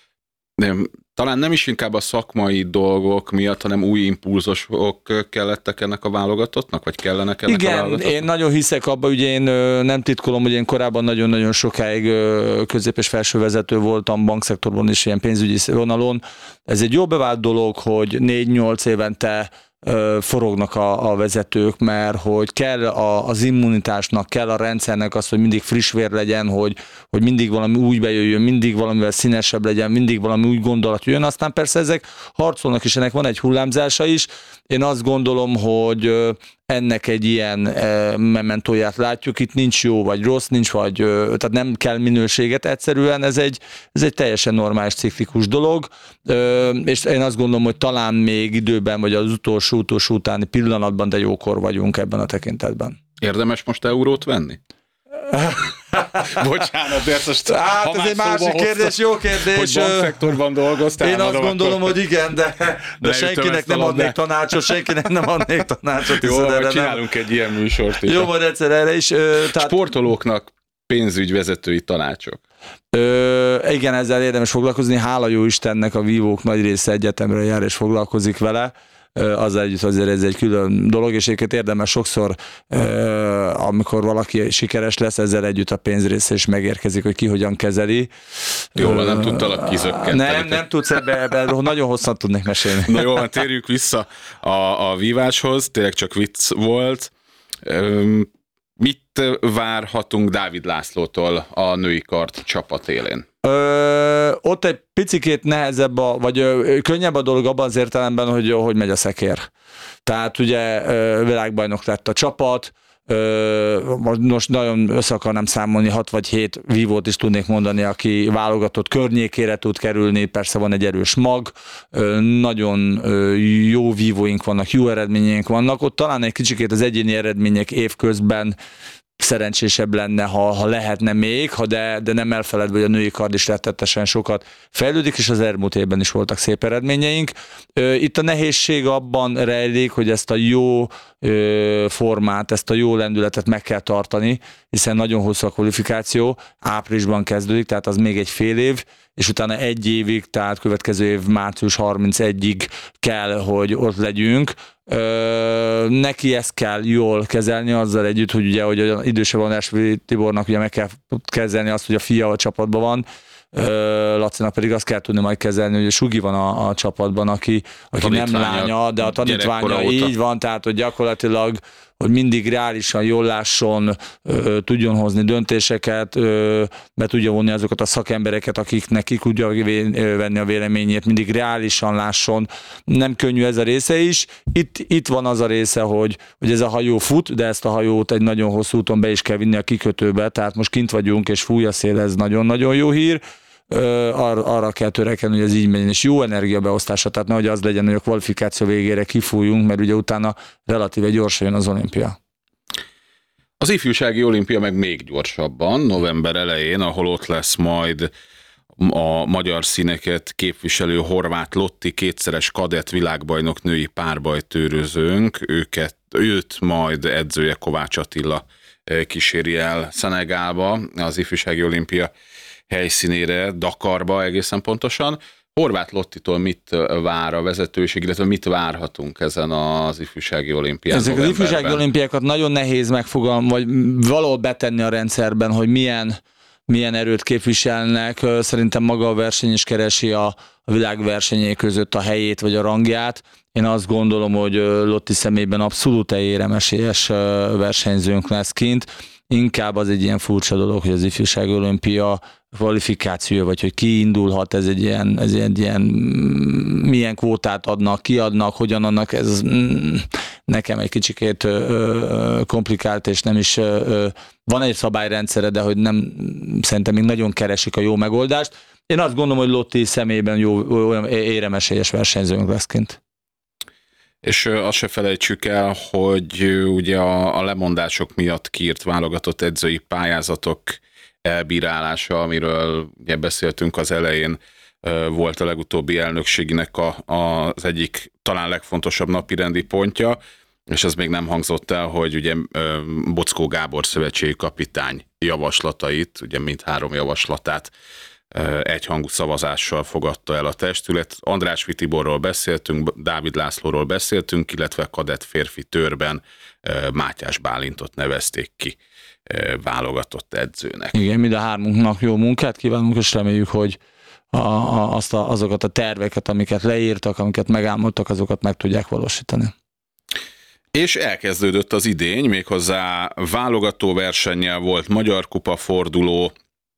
Talán nem is inkább a szakmai dolgok miatt, hanem új impulzusok kellettek ennek a válogatottnak, vagy kellenek ennek a válogatottnak? Igen, én nagyon hiszek abban, ugye én nem titkolom, hogy én korábban nagyon-nagyon sokáig közép- és felső vezető voltam bankszektorban és ilyen pénzügyi vonalon. Ez egy jó bevált dolog, hogy 4-8 évente forognak a vezetők, mert hogy kell az immunitásnak, kell a rendszernek az, hogy mindig friss vér legyen, hogy mindig valami úgy bejöjjön, mindig valamivel színesebb legyen, mindig valami úgy gondolat jöjjön. Aztán persze ezek harcolnak is, ennek van egy hullámzása is. Én azt gondolom, hogy ennek egy ilyen mementóját látjuk, itt nincs jó vagy rossz, tehát nem kell minőséget, egyszerűen ez egy teljesen normális ciklikus dolog, és én azt gondolom, hogy talán még időben, vagy az utolsó utáni pillanatban, de jókor vagyunk ebben a tekintetben. Érdemes most eurót venni? Bocsánat, de ezt most hát ez egy másik kérdés, jó kérdés. Hogy bankszektorban dolgoztál. Én azt gondolom, hogy igen, de senkinek nem adnék tanácsot. Jó, vagy csinálunk egy ilyen műsort is. Jó, majd egyszer erre is. Sportolóknak pénzügyvezetői tanácsok. Igen, ezzel érdemes foglalkozni. Hála jó Istennek, a vívók nagy része egyetemre jár és foglalkozik vele. Azzal együtt azért ez egy külön dolog, és egyébként érdemes sokszor, amikor valaki sikeres lesz, ezzel együtt a pénzrésze is megérkezik, hogy ki hogyan kezeli. Jó, nem tudtalak kizökkenteni. Nem tudsz ebben nagyon hosszan tudnék mesélni. Na jó, térjük vissza a víváshoz, tényleg csak vicc volt. Mit várhatunk Dávid Lászlótól a női kard csapat élén? Ott egy picikét nehezebb, vagy könnyebb a dolog abban az értelemben, hogy megy a szekér. Tehát ugye világbajnok lett a csapat, most nagyon össze akarnám számolni, 6 vagy 7 vívót is tudnék mondani, aki válogatott környékére tud kerülni, persze van egy erős mag, nagyon jó vívóink vannak, jó eredményeink vannak, ott talán egy kicsikét az egyéni eredmények évközben szerencsésebb lenne, ha lehetne még, de nem elfeledve, hogy a női kard is rettetesen sokat fejlődik, és az elmúlt évben is voltak szép eredményeink. Itt a nehézség abban rejlik, hogy ezt a jó formát, ezt a jó lendületet meg kell tartani, hiszen nagyon hosszú a kvalifikáció, áprilisban kezdődik, tehát az még egy fél év, és utána 1 évig, tehát következő év március 31-ig kell, hogy ott legyünk. Neki ezt kell jól kezelni, azzal együtt, hogy ugye, hogy az idősebb Andrásfi Tibornak ugye meg kell kezelni azt, hogy a fia a csapatban van, Lacinak pedig azt kell tudni majd kezelni, hogy a Sugi van a csapatban, aki nem lánya, de a tanítványa így van, tehát hogy gyakorlatilag hogy mindig reálisan jól lásson, tudjon hozni döntéseket, be tudja vonni azokat a szakembereket, akiknek ki tudja venni a véleményét, mindig reálisan lásson. Nem könnyű ez a része is. Itt van az a része, hogy ez a hajó fut, de ezt a hajót egy nagyon hosszú úton be is kell vinni a kikötőbe, tehát most kint vagyunk, és fúj a szél, ez nagyon-nagyon jó hír. Arra kell törekedni, hogy ez így menjen, és jó energiabeosztása, tehát nehogy az legyen, hogy a kvalifikáció végére kifújunk, mert ugye utána relatíve gyorsan jön az olimpia. Az ifjúsági olimpia meg még gyorsabban, november elején, ahol ott lesz majd a magyar színeket képviselő Horváth Lotti, kétszeres kadett világbajnok női párbajtőrözőnk, őt majd edzője Kovács Attila kíséri el Szenegálba, az ifjúsági olimpia helyszínére, Dakarba egészen pontosan. Horváth Lottitól mit vár a vezetőség, illetve mit várhatunk ezen az ifjúsági olimpián? Ezek az ifjúsági olimpiákat nagyon nehéz megfogalmazni, vagy valahol betenni a rendszerben, hogy milyen erőt képviselnek. Szerintem maga a verseny is keresi a világversenyé között a helyét vagy a rangját. Én azt gondolom, hogy Lotti szemében abszolút éremesélyes versenyzőnk lesz kint. Inkább az egy ilyen furcsa dolog, hogy az ifjúsági olimpia kvalifikáció, vagy hogy ki indulhat, ez egy ilyen milyen kvótát adnak, kiadnak, hogyan adnak, ez nekem egy kicsikét komplikált, és nem is van egy szabályrendszere, de hogy nem, szerintem még nagyon keresik a jó megoldást. Én azt gondolom, hogy Lotti szemében olyan éremesélyes versenyzőnk lesz kint. És azt se felejtsük el, hogy ugye a lemondások miatt kiírt válogatott edzői pályázatok elbírálása, amiről ugye beszéltünk az elején, volt a legutóbbi elnökségnek az egyik talán legfontosabb napirendi pontja, és ez még nem hangzott el, hogy ugye Bockó Gábor szövetségi kapitány javaslatait, ugye mindhárom javaslatát egyhangú szavazással fogadta el a testület. András Tiborról beszéltünk, Dávid Lászlóról beszéltünk, illetve kadett férfi törben Mátyás Bálintot nevezték ki válogatott edzőnek. Igen, mind a hármunknak jó munkát kívánunk, és reméljük, hogy azokat a terveket, amiket leírtak, amiket megálmodtak, azokat meg tudják valósítani. És elkezdődött az idény, méghozzá válogatóversennyel volt Magyar Kupa forduló,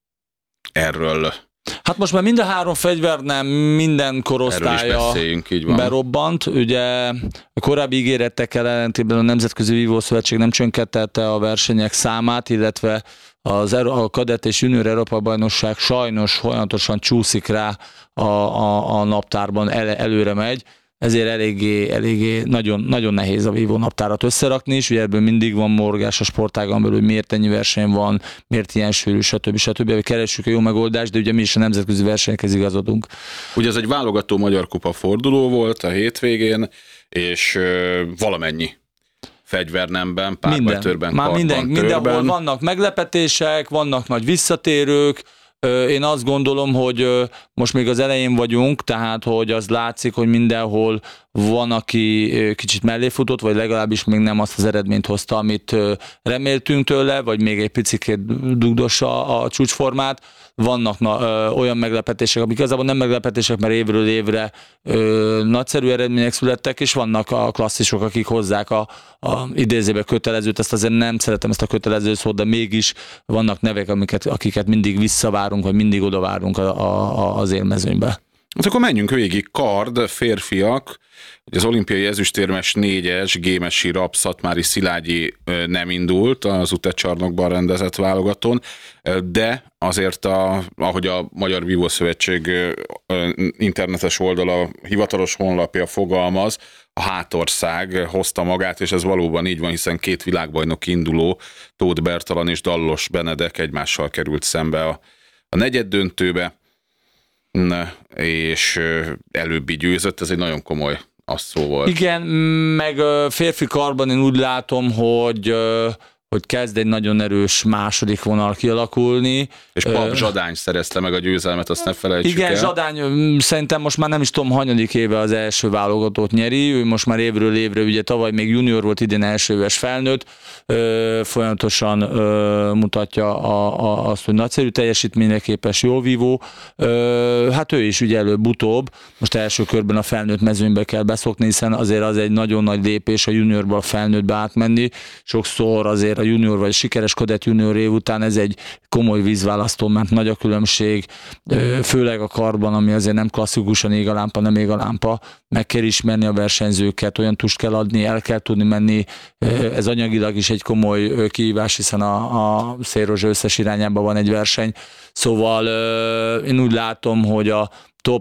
erről. Hát most már mind a három fegyver nem minden korosztálya berobbant. Ugye a korábbi ígéretekkel ellentétben a Nemzetközi Vívószövetség nem csökkentette a versenyek számát, illetve a kadett és junior Európa bajnokság sajnos folyamatosan csúszik rá a naptárban, előre megy. Ezért eléggé nagyon nehéz a vívó naptárat összerakni, és ugye ebből mindig van morgás a sportágon belül, miért ennyi verseny van, miért ilyen sűrű, stb. Keressük a jó megoldást, de ugye mi is a nemzetközi versenyekhez igazodunk. Ugye ez egy válogató Magyar Kupa forduló volt a hétvégén, és valamennyi fegyvernemben, párbajtőrben, karban, mindenhol vannak meglepetések, vannak nagy visszatérők. Én azt gondolom, hogy most még az elején vagyunk, tehát hogy az látszik, hogy mindenhol van, aki kicsit mellé futott, vagy legalábbis még nem azt az eredményt hozta, amit reméltünk tőle, vagy még egy picikét dugdossa a csúcsformát. Vannak olyan meglepetések, amik igazából nem meglepetések, mert évről évre nagyszerű eredmények születtek, és vannak a klasszisok, akik hozzák a idézőbe kötelezőt, ezt azért nem szeretem ezt a kötelező szót, de mégis vannak nevek, akiket mindig visszavárunk, vagy mindig odavárunk az élmezőnybe. Hát akkor menjünk végig. Kard, férfiak, az olimpiai ezüstérmes 4-es Gémesi Rab Szatmári Szilágyi nem indult az UTE-csarnokban rendezett válogatón, de azért ahogy a Magyar Vívószövetség internetes oldala, hivatalos honlapja fogalmaz, a hátország hozta magát, és ez valóban így van, hiszen két világbajnok induló, Tóth Bertalan és Dallos Benedek egymással került szembe a negyeddöntőbe, és előbbi győzött, ez egy nagyon komoly asszó volt. Igen, meg férfi karban én úgy látom, hogy kezd egy nagyon erős második vonal kialakulni. És Pap Zsadány szerezte meg a győzelmet, azt ne felejtsük el. Igen, Zsadány szerintem most már nem is tudom, hanyadik éve az első válogatót nyeri, ő most már évről évre, ugye tavaly még junior volt, idén első éves felnőtt, folyamatosan mutatja azt, hogy nagyszerű teljesítményre képes, jó vívó. Hát ő is ugye előbb-utóbb, most első körben a felnőtt mezőnybe kell beszokni, hiszen azért az egy nagyon nagy lépés a juniorból a felnőttbe átmenni. Sokszor azért a junior vagy sikeres kadett junior év után ez egy komoly vízválasztó, mert nagy a különbség, főleg a karban, ami azért nem klasszikusan ég a lámpa, nem ég a lámpa, meg kell ismerni a versenyzőket, olyan tust kell adni, el kell tudni menni, ez anyagilag is egy komoly kihívás, hiszen a Szélrozsa összes irányában van egy verseny, szóval én úgy látom, hogy a top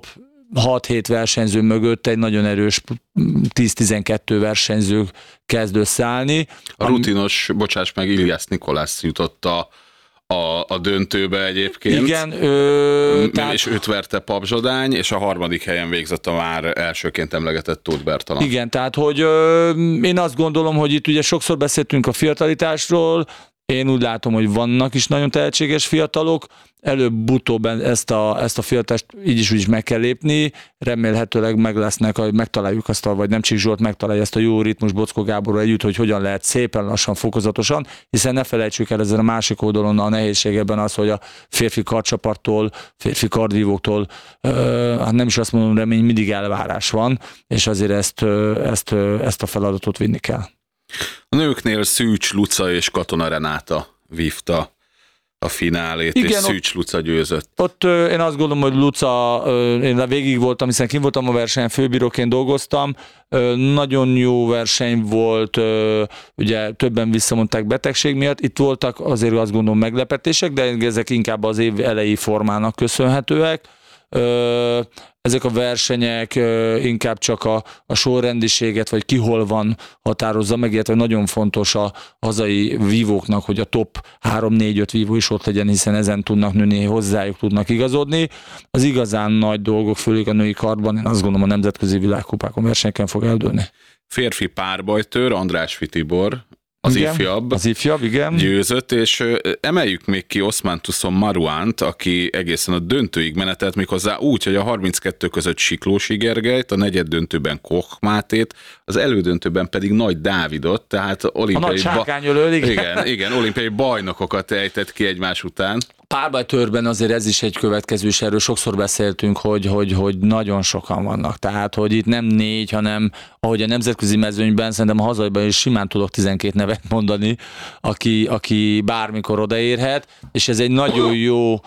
6-7 versenyző mögött egy nagyon erős 10-12 versenyző kezd összeállni. A rutinos, bocsáss meg, Ilias Nikolász jutott a döntőbe egyébként. Igen. És őt verte Papzsodány, és a harmadik helyen végzett a már elsőként emlegetett Tóth Bertalan. Igen, tehát hogy én azt gondolom, hogy itt ugye sokszor beszéltünk a fiatalitásról, én úgy látom, hogy vannak is nagyon tehetséges fiatalok, előbb-utóbb ezt a fiatalt így is meg kell lépni, remélhetőleg meg lesznek, hogy megtaláljuk azt, vagy Nemcsik Zsolt megtalálja ezt a jó ritmus Bockó Gáborral együtt, hogy hogyan lehet szépen lassan, fokozatosan, hiszen ne felejtsük el ezen a másik oldalon a nehézségeben az, hogy a férfi kardcsapattól, férfi kardvívóktól, hát nem is azt mondom, remény, mindig elvárás van, és azért ezt a feladatot vinni kell. A nőknél Szűcs Luca és Katona Renáta vívta a finálét, igen, és Szűcs Luca győzött. Ott én azt gondolom, hogy Luca, én végig voltam, hiszen kint voltam a versenyen, főbíróként dolgoztam, nagyon jó verseny volt, ugye többen visszamondták betegség miatt, itt voltak azért azt gondolom meglepetések, de ezek inkább az év elejé formának köszönhetőek. Ezek a versenyek inkább csak a sorrendiséget, vagy ki hol van határozza meg, illetve nagyon fontos a hazai vívóknak, hogy a top 3-4-5 vívó is ott legyen, hiszen ezen tudnak nőni, hozzájuk tudnak igazodni. Az igazán nagy dolgok, főleg a női kardban, én azt gondolom a nemzetközi világkupákon versenyeken fog eldőlni. Férfi párbajtőr, Andrásfi Tibor, az ifjabb, igen. Győzött, és emeljük még ki Oszmán Tuszon Maruánt, aki egészen a döntőig menetelt, méghozzá úgy, hogy a 32 között Siklósi Gergelyt, a negyed döntőben Koch Mátét, az elődöntőben pedig Nagy Dávidot, tehát olimpiai bajnokokat ejtett ki egymás után. Párbajtőrben azért ez is egy következő, és erről sokszor beszéltünk, hogy nagyon sokan vannak. Tehát, hogy itt nem 4, hanem ahogy a nemzetközi mezőnyben, szerintem a hazaiban is simán tudok 12 nevet mondani, aki bármikor odaérhet, és ez egy nagyon jó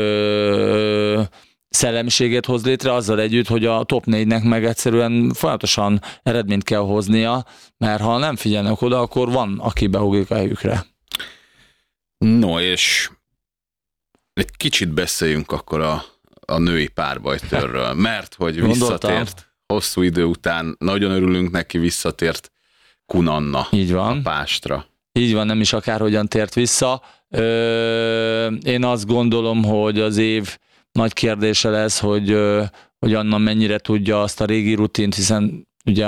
szellemiséget hoz létre azzal együtt, hogy a top 4-nek meg egyszerűen folyamatosan eredményt kell hoznia, mert ha nem figyelnek oda, akkor van, aki beugrik a helyükre. No, és egy kicsit beszéljünk akkor a női párbajtőrről, mert hogy visszatért hosszú idő után, nagyon örülünk neki, visszatért Kun Anna. Így van. A Pástra. Így van, nem is akárhogyan tért vissza. Én azt gondolom, hogy az év nagy kérdése lesz, hogy Anna mennyire tudja azt a régi rutint, hiszen ugye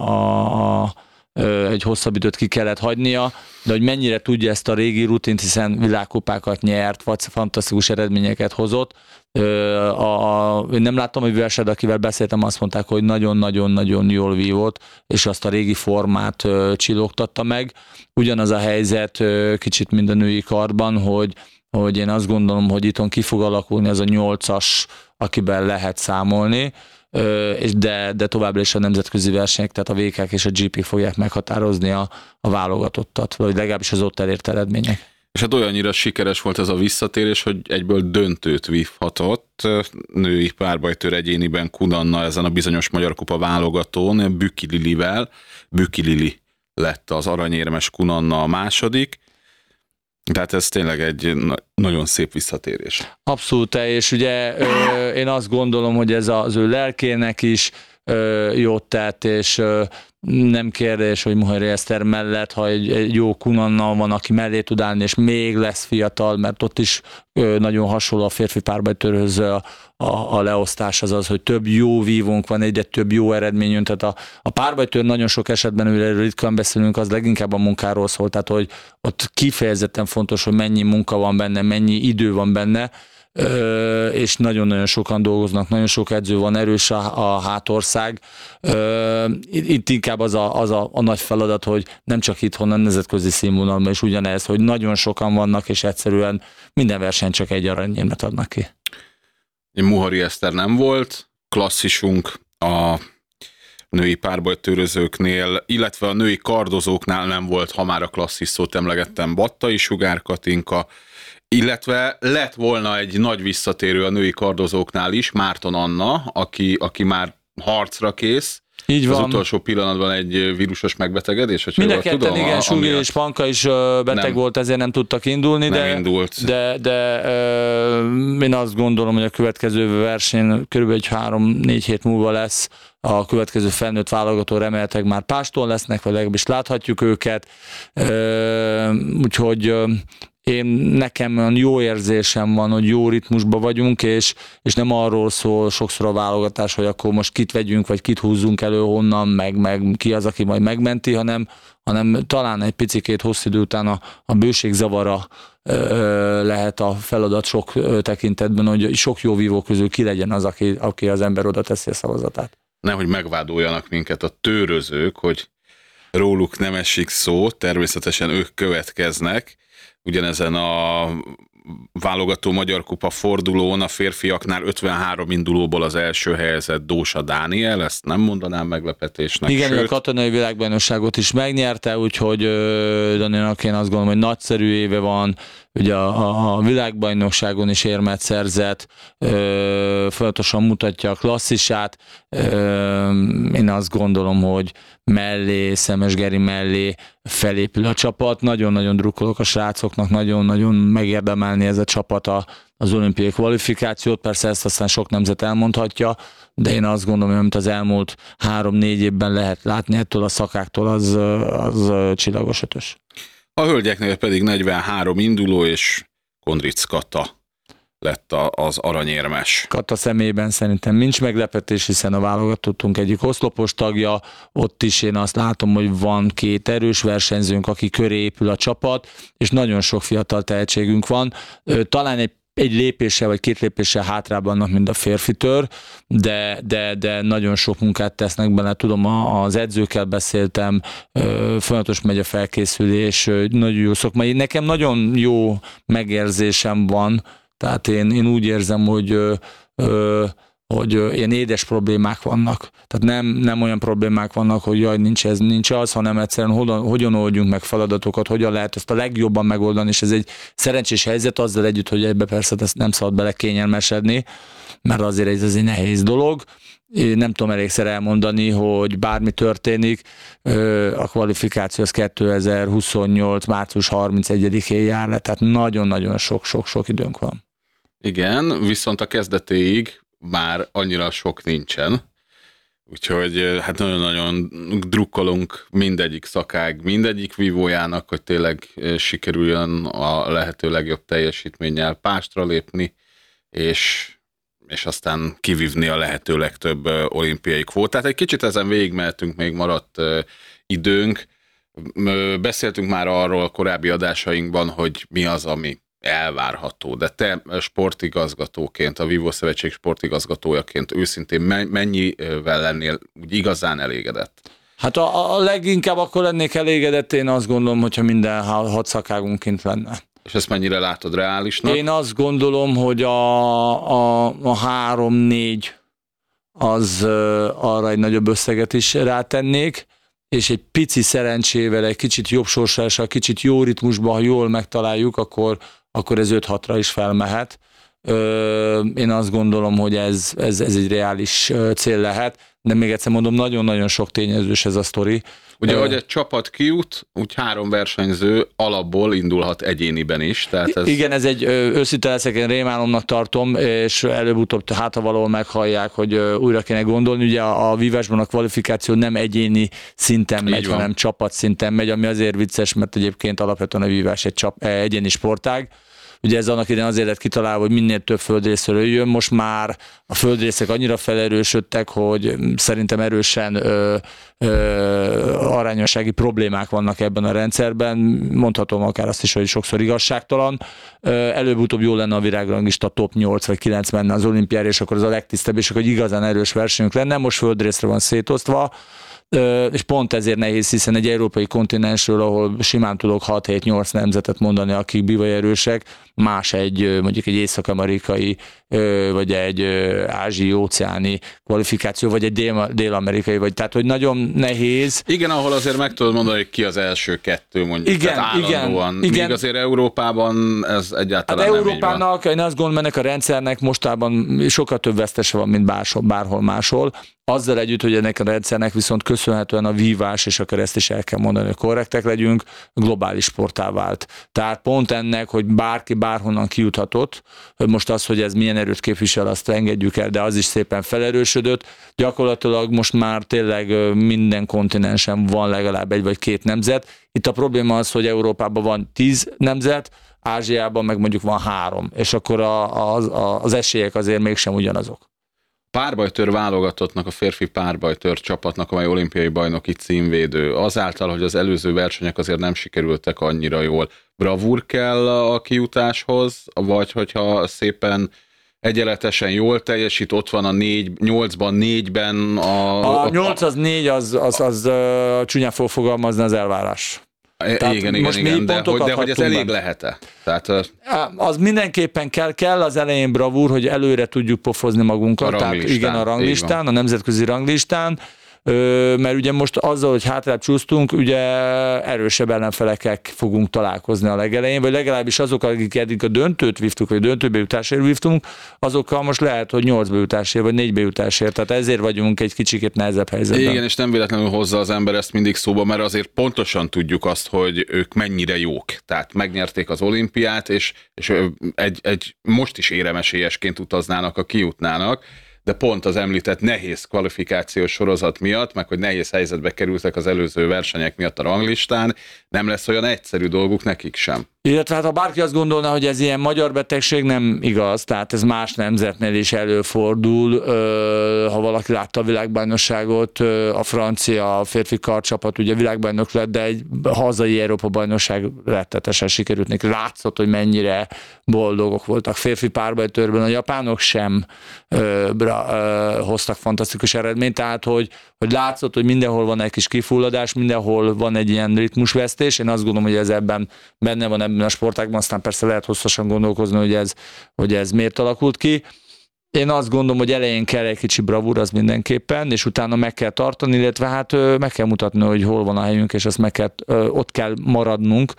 egy hosszabb időt ki kellett hagynia, de hogy mennyire tudja ezt a régi rutint, hiszen világkupákat nyert, vagy fantasztikus eredményeket hozott. Én nem láttam, hogy versed, akivel beszéltem, azt mondták, hogy nagyon-nagyon-nagyon jól vívott, és azt a régi formát csillogtatta meg. Ugyanaz a helyzet kicsit mind a női kardban, hogy én azt gondolom, hogy itthon ki fog alakulni az a 8-as, akiben lehet számolni, de továbbra is a nemzetközi versenyek, tehát a VK-k és a GP-k fogják meghatározni a válogatottat, vagy legalábbis az ott elért eredmények. És hát olyannyira sikeres volt ez a visszatérés, hogy egyből döntőt vívhatott női párbajtőr egyéniben Kun Anna ezen a bizonyos Magyar Kupa válogatón Bükki Lilivel. Bükki Lili lett az aranyérmes, Kun Anna a második. Tehát ez tényleg egy nagyon szép visszatérés. Abszolút, és ugye én azt gondolom, hogy ez az ő lelkének is jót tett, és nem kérdés, hogy Muhari Eszter mellett, ha egy jó Kun Anna van, aki mellé tud állni, és még lesz fiatal, mert ott is nagyon hasonló a férfi párbajtőrhöz a leosztás, az, hogy több jó vívónk van, egyre több jó eredmény jön, tehát a párbajtőr nagyon sok esetben, erről ritkán beszélünk, az leginkább a munkáról szól, tehát hogy ott kifejezetten fontos, hogy mennyi munka van benne, mennyi idő van benne, és nagyon-nagyon sokan dolgoznak, nagyon sok edző van, erős a hátország. Itt inkább az a nagy feladat, hogy nem csak itthon, a nemzetközi színvonalban is ugyanez, hogy nagyon sokan vannak, és egyszerűen minden verseny csak egy aranyérmet adnak ki. Muhari Eszter nem volt, klasszisunk a női párbajtőrözőknél, illetve a női kardozóknál nem volt, ha már a klasszis szót emlegettem, Battai Sugár Katinka, illetve lett volna egy nagy visszatérő a női kardozóknál is, Márton Anna, aki már harcra kész, Így van. Az utolsó pillanatban egy vírusos megbetegedés? Mind a ketten, igen, Sugi és Panka is beteg volt, ezért nem tudtak indulni, de én azt gondolom, hogy a következő verseny körülbelül 3-4 hét múlva lesz a következő felnőtt válogató, remélhetőleg már Páston lesznek, vagy legalábbis láthatjuk őket, úgyhogy nekem olyan jó érzésem van, hogy jó ritmusban vagyunk, és nem arról szól sokszor a válogatás, hogy akkor most kit vegyünk, vagy kit húzzunk elő honnan, meg ki az, aki majd megmenti, hanem talán egy picikét hosszú idő után a bőség zavara lehet a feladat sok tekintetben, hogy sok jó vívó közül ki legyen az, aki az ember oda teszi a szavazatát. Nehogy megvádoljanak minket a tőrözők, hogy róluk nem esik szó, természetesen ők következnek. Ugyanezen a válogató Magyar Kupa fordulón a férfiaknál 53 indulóból az első helyezett Dósa Dániel, ezt nem mondanám meglepetésnek. Igen, sőt, a katonai világbajnokságot is megnyerte, úgyhogy Danielnak én azt gondolom, hogy nagyszerű éve van, ugye a világbajnokságon is érmet szerzett, folyamatosan mutatja a klasszisát. Én azt gondolom, hogy Szemes Geri mellé felépül a csapat. Nagyon-nagyon drukkolok a srácoknak, nagyon-nagyon megérdemelni ez a csapat az olimpiai kvalifikációt. Persze ezt aztán sok nemzet elmondhatja, de én azt gondolom, hogy amit az elmúlt 3-4 évben lehet látni ettől a szakáktól, az csillagos ötös. A hölgyeknél pedig 43 induló, és Kondric Kata lett az aranyérmes. Kata személyében szerintem nincs meglepetés, hiszen a válogatottunk egyik oszlopos tagja, ott is én azt látom, hogy van 2 erős versenyzőnk, aki köré épül a csapat, és nagyon sok fiatal tehetségünk van. Talán egy lépéssel vagy 2 lépéssel hátrább vannak, mint a férfitől, de nagyon sok munkát tesznek bele. Tudom, az edzőkkel beszéltem, folyamatos megy a felkészülés, nagyon jó szakmai. Nekem nagyon jó megérzésem van, tehát én úgy érzem, hogy ilyen édes problémák vannak. Tehát nem olyan problémák vannak, hogy jaj, nincs ez, nincs az, hanem egyszerűen hogyan oldjunk meg feladatokat, hogyan lehet ezt a legjobban megoldani, és ez egy szerencsés helyzet azzal együtt, hogy ebbe persze ezt nem szabad bele kényelmesedni, mert azért ez egy nehéz dolog. Én nem tudom elégszer elmondani, hogy bármi történik, a kvalifikáció az 2028. március 31-én jár le, tehát nagyon-nagyon sok időnk van. Igen, viszont a kezdetéig már annyira sok nincsen, úgyhogy hát nagyon-nagyon drukkolunk mindegyik szakág, mindegyik vívójának, hogy tényleg sikerüljön a lehető legjobb teljesítménnyel Pástra lépni, és aztán kivívni a lehető legtöbb olimpiai kvótát. Egy kicsit ezen végigmehetünk, még maradt időnk. Beszéltünk már arról a korábbi adásainkban, hogy mi az, ami elvárható, de te sportigazgatóként, a Vívó Szövetség sportigazgatójaként őszintén mennyivel lennél úgy igazán elégedett? Hát a leginkább akkor lennék elégedett, én azt gondolom, hogyha minden 6 szakágunk kint lenne. És ezt mennyire látod reálisnak? Én azt gondolom, hogy a 3-4 az arra egy nagyobb összeget is rátennék, és egy pici szerencsével, egy kicsit jobb sorsással, kicsit jó ritmusban, ha jól megtaláljuk, akkor ez 5-6-ra is felmehet. Én azt gondolom, hogy ez egy reális cél lehet, de még egyszer mondom, nagyon-nagyon sok tényezős ez a sztori. Ugye, hogy egy csapat kijut, úgy 3 versenyző alapból indulhat egyéniben is. Tehát ez... Igen, ez egy őszinte leszek, én rémálomnak tartom, és előbb-utóbb ha valahol meghallják, hogy újra kéne gondolni. Ugye a vívásban a kvalifikáció nem egyéni szinten megy, hanem csapat szinten megy, ami azért vicces, mert egyébként alapvetően a vívás egy egyéni sportág. Ugye ez annak idején azért lett kitalálva, hogy minél több földrészről jön. Most már a földrészek annyira felerősödtek, hogy szerintem erősen arányossági problémák vannak ebben a rendszerben. Mondhatom akár azt is, hogy sokszor igazságtalan. Előbb-utóbb jó lenne a világranglista top 8 vagy 9 menne az olimpiára, és akkor az a legtisztább, és akkor igazán erős versenyünk lenne. Most földrészre van szétosztva, és pont ezért nehéz, hiszen egy európai kontinensről, ahol simán tudok 6-7-8 nemzetet mondani, akik bivaj erősek, más mondjuk egy észak-amerikai, vagy egy ázsiai-óceáni kvalifikáció, vagy egy dél-amerikai, vagy tehát, hogy nagyon nehéz. Igen, ahol azért meg tudod mondani, hogy ki az első 2 mondjuk, igen, állandóan. Igen. Míg azért Európában ez egyáltalán hát nem Európának, én azt gondolom, ennek a rendszernek mostában sokkal több vesztese van, mint bárhol máshol. azzal együtt, hogy ennek a rendszernek viszont köszönhetően a vívás, és akkor ezt is el kell mondani, hogy korrektek legyünk, globális sportá vált. Tehát pont ennek, hogy bárki bárhonnan kijuthatott, most az, hogy ez milyen erőt képvisel, azt engedjük el, de az is szépen felerősödött. Gyakorlatilag most már tényleg minden kontinensen van legalább 1 vagy 2 nemzet. Itt a probléma az, hogy Európában van 10 nemzet, Ázsiában meg mondjuk van 3, és akkor az esélyek azért mégsem ugyanazok. Párbajtőr válogatottnak, a férfi párbajtőr csapatnak, amely olimpiai bajnoki címvédő, azáltal, hogy az előző versenyek azért nem sikerültek annyira jól, bravúr kell a kijutáshoz, vagy hogyha szépen egyenletesen jól teljesít, ott van a 8-ban, 4-ben a 8 az 4, az csúnyán fog fogalmazni az elvárás. Igen, de hogy ez elég lehet-e? Tehát, az mindenképpen kell az elején bravúr, hogy előre tudjuk pofozni magunkat, tehát igen, a ranglistán, a nemzetközi ranglistán, mert ugye most azzal, hogy hátrább csúsztunk, ugye erősebb ellenfelekkel fogunk találkozni a legelején, vagy legalábbis azok, akik eddig a döntőt vívtuk, vagy döntőbe jutásért vívtunk, azokkal most lehet, hogy 8-be jutásért, vagy 4-be jutásért, tehát ezért vagyunk egy kicsikét nehezebb helyzetben. Igen, és nem véletlenül hozza az ember ezt mindig szóba, mert azért pontosan tudjuk azt, hogy ők mennyire jók. Tehát megnyerték az olimpiát, és egy most is éremesélyesként utaznának, a kijutnának, de pont az említett nehéz kvalifikációs sorozat miatt, meg hogy nehéz helyzetbe kerültek az előző versenyek miatt a ranglistán, nem lesz olyan egyszerű dolguk nekik sem. Illetve hát ha bárki azt gondolna, hogy ez ilyen magyar betegség, nem igaz, tehát ez más nemzetnél is előfordul. Ha valaki látta a világbajnokságot, a francia férfi karcsapat ugye világbajnok lett, de egy hazai Európa-bajnokság rettetesen sikerült neki. Látszott, hogy mennyire boldogok voltak. Férfi párbajtőrben a japánok sem hoztak fantasztikus eredményt, tehát hogy látszott, hogy mindenhol van egy kis kifulladás, mindenhol van egy ilyen ritmusvesztés. Én azt gondolom, hogy ez ebben benne van ebben a sportágban, aztán persze lehet hosszasan gondolkozni, hogy ez miért alakult ki. Én azt gondolom, hogy elején kell egy kicsi bravúr, az mindenképpen, és utána meg kell tartani, illetve hát meg kell mutatni, hogy hol van a helyünk, és ezt ott kell maradnunk.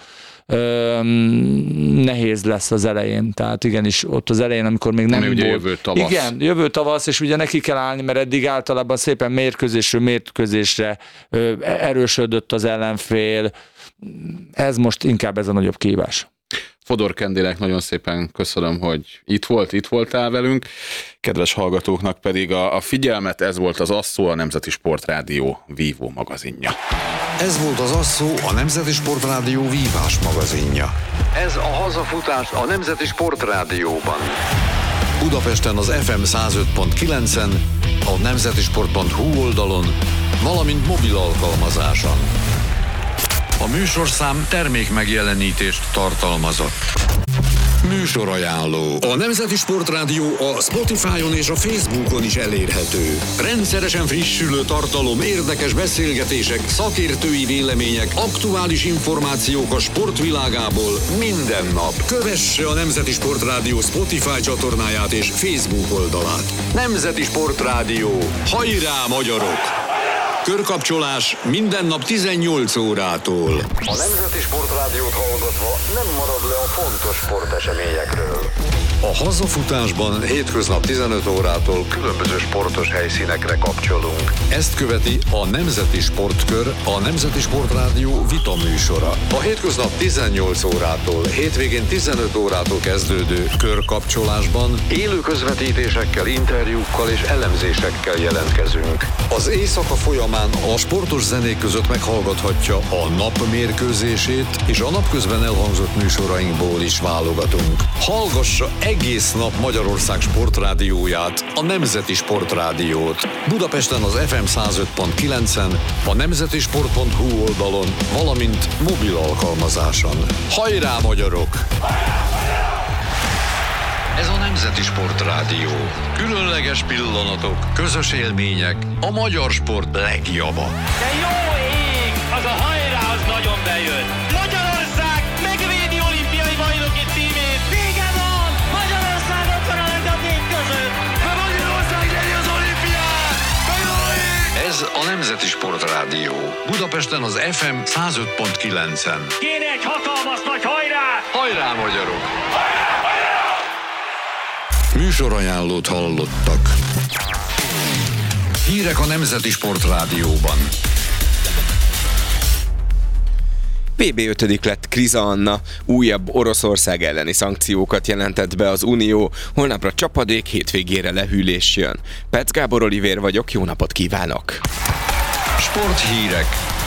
Nehéz lesz az elején, tehát igenis ott az elején, amikor még nem volt. Jövő tavasz. Igen, jövő tavasz, és ugye neki kell állni, mert eddig általában szépen mérkőzésről mérkőzésre erősödött az ellenfél. Ez most inkább ez a nagyobb kihívás. Fodor Kendének nagyon szépen köszönöm, hogy itt voltál velünk. Kedves hallgatóknak pedig a figyelmet, ez volt az Asszó, a Nemzeti Sportrádió vívó magazinja. Ez volt az Asszó, a Nemzeti Sportrádió vívás magazinja. Ez a hazafutás a Nemzeti Sportrádióban. Budapesten az FM 105.9-en, a nemzetisport.hu oldalon, valamint mobil alkalmazáson. A műsorszám termékmegjelenítést tartalmazott. Műsorajánló. A Nemzeti Sportrádió a Spotify-on és a Facebookon is elérhető. Rendszeresen frissülő tartalom, érdekes beszélgetések, szakértői vélemények, aktuális információk a sportvilágából minden nap. Kövesse a Nemzeti Sportrádió Spotify csatornáját és Facebook oldalát. Nemzeti Sportrádió. Hajrá, magyarok! Körkapcsolás minden nap 18 órától. A Nemzeti Sportrádiót hallgatva nem marad le a fontos sporteseményekről. A hazafutásban hétköznap 15 órától különböző sportos helyszínekre kapcsolunk. Ezt követi a Nemzeti Sportkör, a Nemzeti Sportrádió vita műsora. A hétköznap 18 órától, hétvégén 15 órától kezdődő körkapcsolásban élő közvetítésekkel, interjúkkal és elemzésekkel jelentkezünk. Az éjszaka folyamán a sportos zenék között meghallgathatja a nap mérkőzését, és a napközben elhangzott műsorainkból is válogatunk. Hallgassa egész nap Magyarország sportrádióját, a Nemzeti Sportrádiót. Budapesten az FM 105.9-en, a nemzetisport.hu oldalon, valamint mobil alkalmazáson. Hajrá, magyarok! Ez a Nemzeti Sportrádió. Különleges pillanatok, közös élmények, a magyar sport legjava. De jó ég! Az a hajrá, az nagyon bejött! Magyarország megvédi olimpiai bajnoki címét! Vége van! Magyarország ott van a legjobb nép között! De Magyarország nyeri az olimpiát! De jó ég! Ez a Nemzeti Sportrádió. Budapesten az FM 105.9-en. Kéne egy hatalmas nagy hajrá! Hajrá, magyarok! Műsorajánlót hallottak. Hírek a Nemzeti Sportrádióban. VB 5. lett Kriza Anna, újabb Oroszország elleni szankciókat jelentett be az Unió, holnapra csapadék, hétvégére lehűlés jön. Petsz Gábor Olivér vagyok, jó napot kívánok! Sporthírek.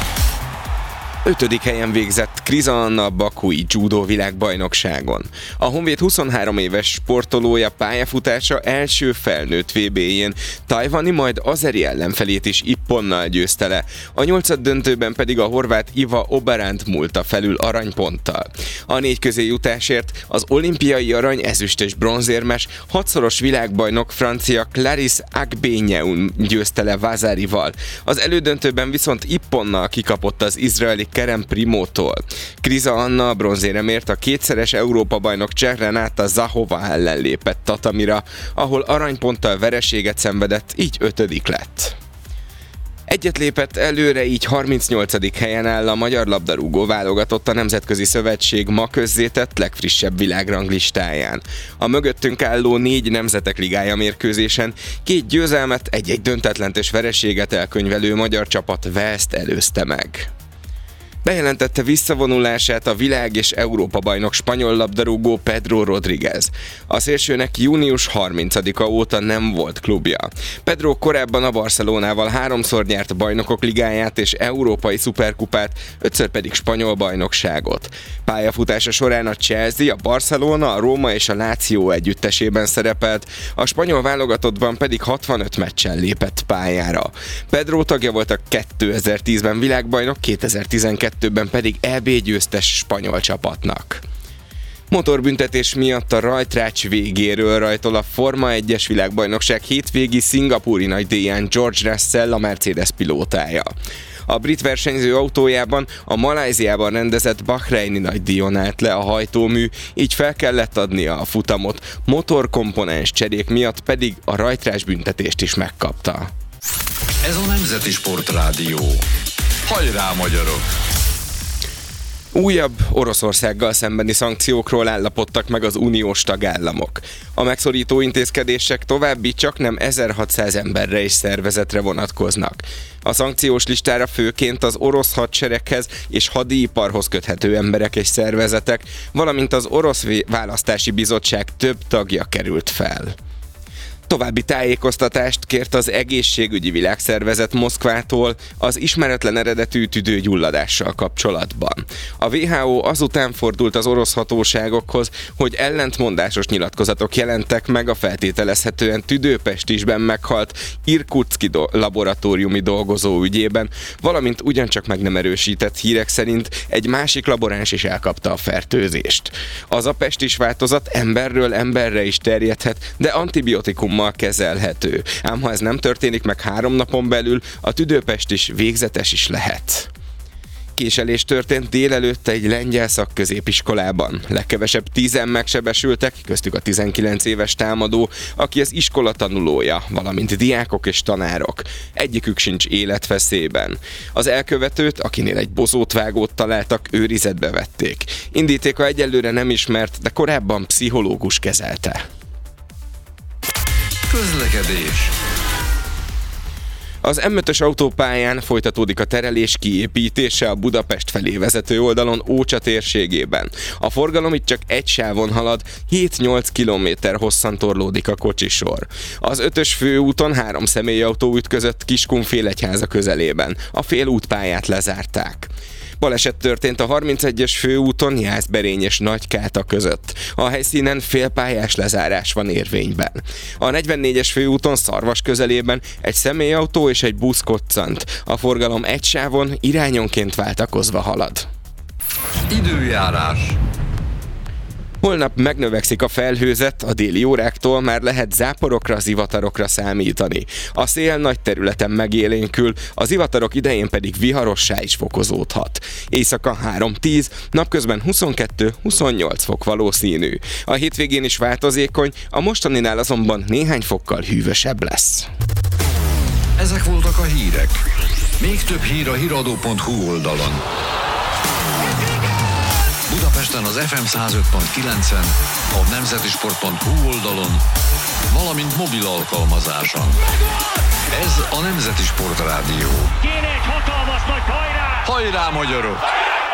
5. helyen végzett Kriza Anna a bakui judó világbajnokságon. A Honvéd 23 éves sportolója pályafutása első felnőtt VB-jén tajvani, majd azeri ellenfelét is ipponnal győzte le. A 8. döntőben pedig a horvát Iva Oberant múlta felül aranyponttal. A 4 közé jutásért az olimpiai arany, ezüst és bronzérmes, 6-szoros világbajnok francia Clarisse Agbenieun győzte le Vazarival. Az elődöntőben viszont ipponnal kikapott az izraeli Kerem Primótól. Kriza Anna a bronzéremért a 2-szeres Európa-bajnok cseh Renata Zahova ellen lépett tatamira, ahol aranyponttal vereséget szenvedett, így 5. lett. Egyet lépett előre, így 38. helyen áll a magyar labdarúgó válogatott a Nemzetközi Szövetség ma közzétett legfrissebb világranglistáján. A mögöttünk álló 4 Nemzetek Ligája mérkőzésen 2 győzelmet, 1-1 döntetlent és vereséget elkönyvelő magyar csapat Walest előzte meg. Bejelentette visszavonulását a világ- és Európa-bajnok spanyol labdarúgó Pedro Rodríguez. A szélsőnek június 30-a óta nem volt klubja. Pedro korábban a Barcelonával 3-szor nyert Bajnokok Ligáját és Európai Szuperkupát, 5-ször pedig spanyol bajnokságot. Pályafutása során a Chelsea, a Barcelona, a Róma és a Lazio együttesében szerepelt, a spanyol válogatottban pedig 65 meccsen lépett pályára. Pedro tagja volt a 2010-ben világbajnok, 2012-ben pedig EB győztes spanyol csapatnak. Motorbüntetés miatt a rajtrács végéről rajtol a Forma 1-es világbajnokság hétvégi szingapúri nagydíján George Russell, a Mercedes pilótája. A brit versenyző autójában a Malajziában rendezett Bahreini nagydíjon állt le a hajtómű, így fel kellett adnia a futamot, motorkomponens cserék miatt pedig a rajtrás büntetést is megkapta. Ez a Nemzeti Sportrádió. Hajrá, magyarok! Újabb Oroszországgal szembeni szankciókról állapodtak meg az uniós tagállamok. A megszorító intézkedések további csaknem 1600 emberre és szervezetre vonatkoznak. A szankciós listára főként az orosz hadsereghez és hadiiparhoz köthető emberek és szervezetek, valamint az orosz választási bizottság több tagja került fel. További tájékoztatást kért az Egészségügyi Világszervezet Moszkvától az ismeretlen eredetű tüdőgyulladással kapcsolatban. A WHO azután fordult az orosz hatóságokhoz, hogy ellentmondásos nyilatkozatok jelentek meg a feltételezhetően tüdőpestisben meghalt irkutszki laboratóriumi dolgozó ügyében, valamint ugyancsak meg nem erősített hírek szerint egy másik laboráns is elkapta a fertőzést. Az a pestis változat emberről emberre is terjedhet, de antibiotikummal kezelhető. Ám ha ez nem történik meg 3 napon belül, a tüdőpestis végzetes is lehet. Késelés történt délelőtt egy lengyel szakközépiskolában. Legkevesebb 10 megsebesültek, köztük a 19 éves támadó, aki az iskola tanulója, valamint diákok és tanárok. Egyikük sincs életveszélyben. Az elkövetőt, akinél egy bozótvágót találtak, őrizetbe vették. Indítéka egyelőre nem ismert, de korábban pszichológus kezelte. Közlekedés. Az M5-ös autópályán folytatódik a terelés kiépítése a Budapest felé vezető oldalon Ócsa térségében. A forgalom itt csak egy sávon halad, 7-8 kilométer hosszan torlódik a kocsisor. Az 5-ös főúton 3 személyautó ütközött Kiskunfélegyháza közelében. A félútpályát lezárták. Baleset történt a 31-es főúton Jászberény és Nagykáta között. A helyszínen félpályás lezárás van érvényben. A 44-es főúton Szarvas közelében egy személyautó és egy busz koccant. A forgalom egy sávon irányonként váltakozva halad. Időjárás. Holnap megnövekszik a felhőzet, a déli óráktól már lehet záporokra, zivatarokra számítani. A szél nagy területen megélénkül, a zivatarok idején pedig viharossá is fokozódhat. Éjszaka 3-10, napközben 22-28 fok valószínű. A hétvégén is változékony, a mostaninál azonban néhány fokkal hűvösebb lesz. Ezek voltak a hírek. Még több hír a hiradó.hu oldalon. Budapesten az FM 105.9-en, a nemzetisport.hu oldalon valamint mobil alkalmazáson. Ez a Nemzeti Sportrádió. Kéne egy hatalmas nagy hajrá! Hajrá, magyarok!